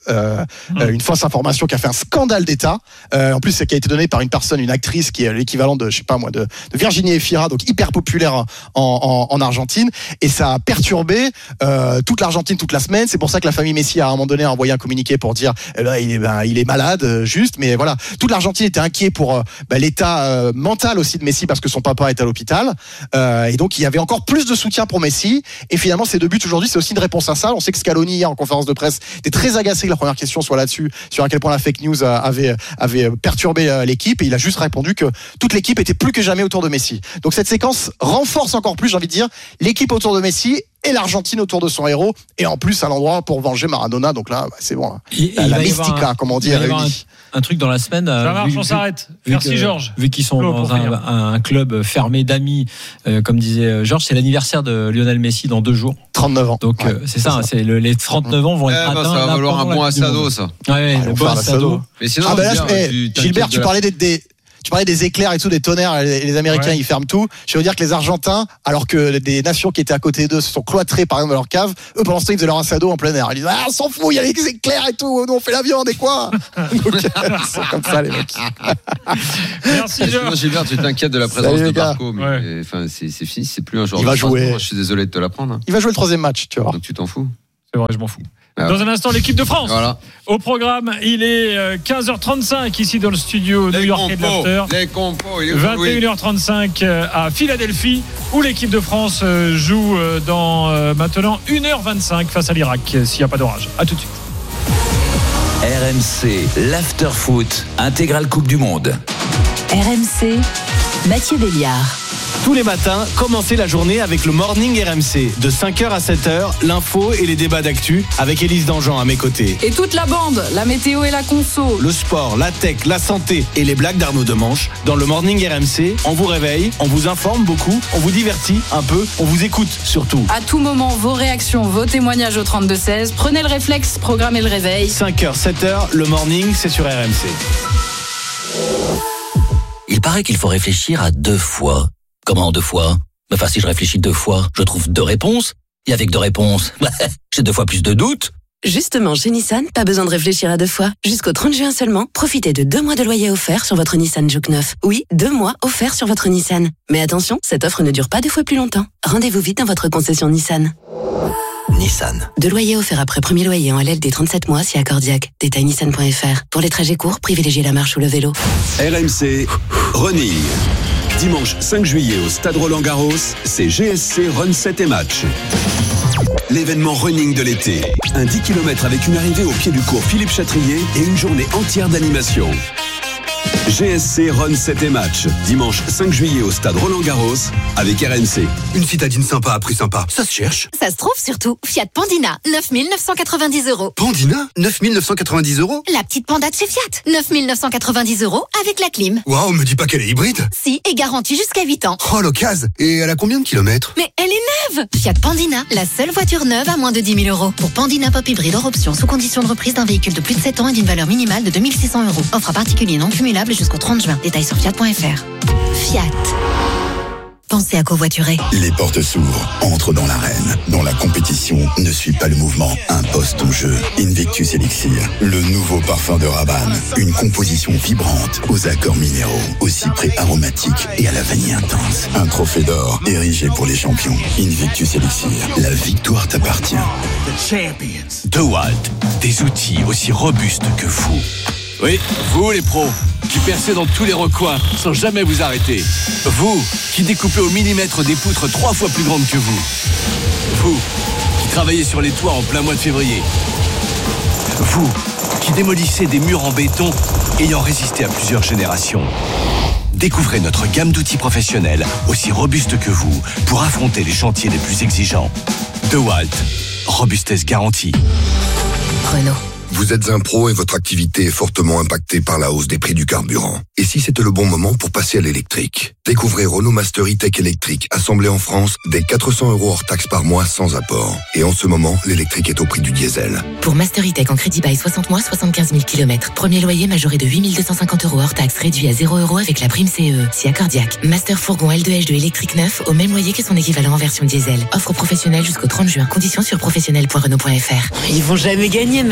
Speaker 3: euh, mmh. une fausse information qui a fait un scandale d'État. Euh, en plus, c'est qui a été donnée par une personne, une actrice qui est l'équivalent de, je sais pas moi, de, de Virginie Efira, donc hyper populaire en, en, en Argentine, et ça a perturbé euh, toute l'Argentine toute la semaine. C'est pour ça que la famille Messi a à un moment donné envoyé un communiqué pour dire, eh ben, il est, ben, il est malade, euh, juste. Mais voilà, toute l'Argentine était inquiet pour euh, ben, l'état euh, mental aussi de Messi parce que son papa est à l'hôpital, euh, et donc il y avait encore plus de soutien pour Messi. Et finalement, ces deux buts aujourd'hui, c'est aussi une réponse à ça. On sait que Scaloni hier en conférence de presse était très agacé que la première question soit là-dessus, sur à quel point la fake news avait avait perturbé l'équipe, et il a juste répondu que toute l'équipe était plus que jamais autour de Messi. Donc cette séquence renforce encore plus, j'ai envie de dire, l'équipe autour de Messi et l'Argentine autour de son héros, et en plus à l'endroit pour venger Maradona. Donc là, bah, c'est bon, là.
Speaker 1: Il,
Speaker 3: la,
Speaker 1: il
Speaker 3: la mystica, comme on dit, est réunie.
Speaker 1: Un, un truc dans la semaine.
Speaker 6: Ça marche, vu, on s'arrête. Merci
Speaker 1: que,
Speaker 6: Georges.
Speaker 1: Vu qu'ils sont dans un, un club fermé d'amis, euh, comme disait Georges, c'est l'anniversaire de Lionel Messi dans deux jours.
Speaker 3: trente-neuf ans.
Speaker 1: Donc ouais, euh, c'est, c'est ça, ça. C'est le, les trente-neuf ans vont être
Speaker 21: eh,
Speaker 1: atteints.
Speaker 21: Bah, ça va valoir un bon assado, ça.
Speaker 1: Ouais,
Speaker 3: ah,
Speaker 1: le bon assado.
Speaker 21: Mais sinon,
Speaker 3: ah, bah là,
Speaker 21: bien,
Speaker 3: hey,
Speaker 21: tu,
Speaker 3: Gilbert, tu parlais des, des tu parlais des éclairs et tout, des tonnerres, les, les Américains, ouais. Ils ferment tout. Je veux dire que les Argentins, alors que des nations qui étaient à côté d'eux se sont cloîtrées par exemple dans leur cave, eux pendant ce temps ils faisaient leur assado en plein air. Ils disaient ah on s'en fout, il y a les éclairs et tout, nous on fait la viande et quoi. Donc ils sont comme ça les mecs.
Speaker 6: Merci Georges.
Speaker 21: Gilbert, tu t'inquiètes de la présence
Speaker 3: Salut,
Speaker 21: de Barco, mais
Speaker 6: ouais.
Speaker 21: enfin c'est, c'est fini, c'est plus un joueur.
Speaker 3: Il
Speaker 21: de
Speaker 3: va jouer.
Speaker 21: Je suis désolé de te l'apprendre. Hein.
Speaker 3: Il va jouer le troisième match, tu vois.
Speaker 21: Donc tu t'en fous.
Speaker 6: C'est vrai, je m'en fous.
Speaker 21: Ah,
Speaker 6: dans un instant, l'équipe de France.
Speaker 21: Voilà.
Speaker 6: Au programme, il est quinze heures trente-cinq ici dans le studio
Speaker 21: les
Speaker 6: new-yorkais de l'After.
Speaker 21: Les compos, il est
Speaker 6: vingt et une heures trente-cinq à Philadelphie, où l'équipe de France joue dans maintenant une heure vingt-cinq face à l'Irak, s'il n'y a pas d'orage. A tout de suite.
Speaker 11: R M C, l'After Foot, intégrale Coupe du Monde.
Speaker 2: R M C, Mathieu Béliard.
Speaker 8: Tous les matins, commencez la journée avec le Morning R M C. De cinq heures à sept heures, l'info et les débats d'actu avec Élise Dangean à mes côtés.
Speaker 9: Et toute la bande, la météo et la conso.
Speaker 8: Le sport, la tech, la santé et les blagues d'Arnaud Demanche. Dans le Morning R M C, on vous réveille, on vous informe beaucoup, on vous divertit un peu, on vous écoute surtout.
Speaker 9: À tout moment, vos réactions, vos témoignages au trente-deux seize. Prenez le réflexe, programmez le réveil.
Speaker 8: cinq heures, sept heures, le Morning, c'est sur R M C.
Speaker 10: Il paraît qu'il faut réfléchir à deux fois. Comment deux fois ? Enfin, si je réfléchis deux fois, je trouve deux réponses. Et avec deux réponses, j'ai deux fois plus de doutes.
Speaker 24: Justement, chez Nissan, pas besoin de réfléchir à deux fois. Jusqu'au trente juin seulement, profitez de deux mois de loyer offert sur votre Nissan Juke neuf. Oui, deux mois offerts sur votre Nissan. Mais attention, cette offre ne dure pas deux fois plus longtemps. Rendez-vous vite dans votre concession Nissan.
Speaker 10: Nissan.
Speaker 24: Deux loyers offerts après premier loyer en L L D trente-sept mois si accordiaque. Détail nissan point f r. Pour les trajets courts, privilégiez la marche ou le vélo.
Speaker 19: R M C Running. Dimanche cinq juillet au Stade Roland-Garros, c'est G S C Run sept et Match. L'événement running de l'été. Un dix kilomètres avec une arrivée au pied du cours Philippe Chatrier et une journée entière d'animation. G S C Run sept et Match. Dimanche cinq juillet au Stade Roland-Garros avec R M C.
Speaker 12: Une citadine sympa à prix sympa. Ça se cherche.
Speaker 13: Ça se trouve surtout. Fiat Pandina, neuf mille neuf cent quatre-vingt-dix euros.
Speaker 12: Pandina, neuf mille neuf cent quatre-vingt-dix euros.
Speaker 13: La petite panda de chez Fiat, neuf mille neuf cent quatre-vingt-dix euros avec la clim.
Speaker 12: Waouh, me dis pas qu'elle est hybride.
Speaker 13: Si, et garantie jusqu'à huit ans.
Speaker 12: Oh, l'occasion. Et elle a combien de kilomètres?
Speaker 13: Mais elle est neuve. Fiat Pandina, la seule voiture neuve à moins de dix mille euros. Pour Pandina Pop Hybride hors option, sous condition de reprise d'un véhicule de plus de sept ans et d'une valeur minimale de deux mille six cents euros. Offre à particulier non cumulable jusqu'au trente juin. Détails sur fiat point f r. Fiat. Pensez à covoiturer.
Speaker 14: Les portes s'ouvrent, entre dans l'arène. Dans la compétition, ne suis pas le mouvement, impose ton jeu. Invictus Elixir, le nouveau parfum de Rabanne. Une composition vibrante, aux accords minéraux, au cyprès aromatique et à la vanille intense. Un trophée d'or, érigé pour les champions. Invictus Elixir, la victoire t'appartient.
Speaker 15: DeWalt, des outils aussi robustes que vous. Oui, vous les pros, qui percez dans tous les recoins sans jamais vous arrêter. Vous, qui découpez au millimètre des poutres trois fois plus grandes que vous. Vous, qui travaillez sur les toits en plein mois de février. Vous, qui démolissez des murs en béton ayant résisté à plusieurs générations. Découvrez notre gamme d'outils professionnels aussi robustes que vous pour affronter les chantiers les plus exigeants. DeWalt, robustesse garantie.
Speaker 13: Renault.
Speaker 14: Vous êtes un pro et votre activité est fortement impactée par la hausse des prix du carburant. Et si c'était le bon moment pour passer à l'électrique? Découvrez Renault Master E-Tech électrique, assemblé en France, dès quatre cents euros hors taxe par mois sans apport. Et en ce moment, l'électrique est au prix du diesel.
Speaker 24: Pour Master E-Tech en crédit bail soixante mois, soixante-quinze mille kilomètres. Premier loyer majoré de huit mille deux cent cinquante euros hors taxe, réduit à zéro euros avec la prime C E E. Si accordiaque. Master fourgon L deux H deux électrique neuf au même loyer que son équivalent en version diesel. Offre professionnelle jusqu'au trente juin. Conditions sur professionnel point renault point f r.
Speaker 20: Ils vont jamais gagner, mec, t'as crève.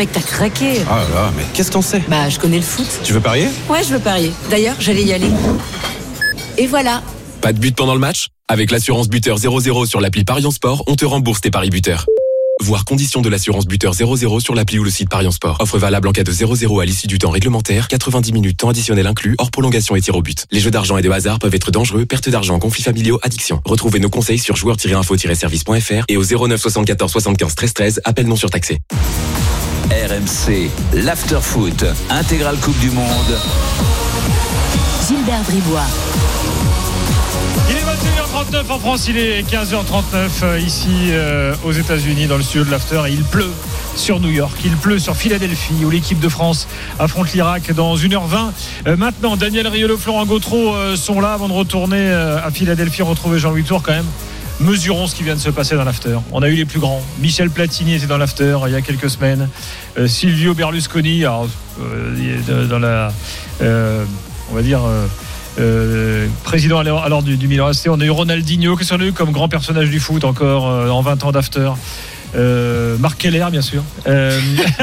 Speaker 20: craquer.
Speaker 16: Ah là là, mais qu'est-ce que t'en sais?
Speaker 20: Bah, je connais le foot.
Speaker 16: Tu veux parier?
Speaker 20: Ouais, je veux parier. D'ailleurs, j'allais y aller. Et voilà.
Speaker 17: Pas de but pendant le match? Avec l'assurance buteur zéro zéro sur l'appli Parions Sport, on te rembourse tes paris buteurs. Voir conditions de l'assurance buteur zéro zéro sur l'appli ou le site Parions Sport. Offre valable en cas de zéro zéro à l'issue du temps réglementaire, quatre-vingt-dix minutes temps additionnel inclus, hors prolongation et tir au but. Les jeux d'argent et de hasard peuvent être dangereux, perte d'argent, conflits familiaux, addiction. Retrouvez nos conseils sur joueurs tiret info tiret service point f r et au zéro neuf soixante-quatorze soixante-quinze treize treize, appel non surtaxé.
Speaker 11: R M C, l'after-foot, intégrale Coupe du Monde.
Speaker 2: Gilbert Bribois.
Speaker 6: Il est vingt et une heures trente-neuf en France, il est quinze heures trente-neuf ici euh, aux États-Unis dans le studio de l'After et il pleut sur New York, il pleut sur Philadelphie où l'équipe de France affronte l'Irak dans une heure vingt. Euh, maintenant, Daniel Riolo, Florent Gautreau euh, sont là avant de retourner euh, à Philadelphie, retrouver Jean-Louis Tour quand même. Mesurons ce qui vient de se passer dans l'After. On a eu les plus grands. Michel Platini était dans l'After il y a quelques semaines. Euh, Silvio Berlusconi, alors, euh, dans la, euh, on va dire. Euh, Euh, président alors, alors du, du Milan A C. On a eu Ronaldinho, qu'est-ce qu'on a eu comme grand personnage du foot encore euh, en vingt ans d'after. euh, Marc Keller bien sûr. euh...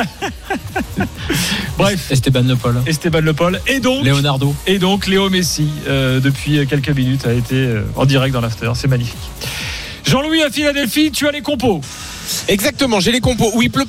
Speaker 6: Bref,
Speaker 1: Esteban Le Paul.
Speaker 6: Esteban Le Paul et donc
Speaker 1: Leonardo
Speaker 6: et donc Léo Messi euh, depuis quelques minutes a été euh, en direct dans l'after. C'est magnifique. Jean-Louis à Philadelphie, tu as les compos.
Speaker 28: Exactement, j'ai les compos où il pleut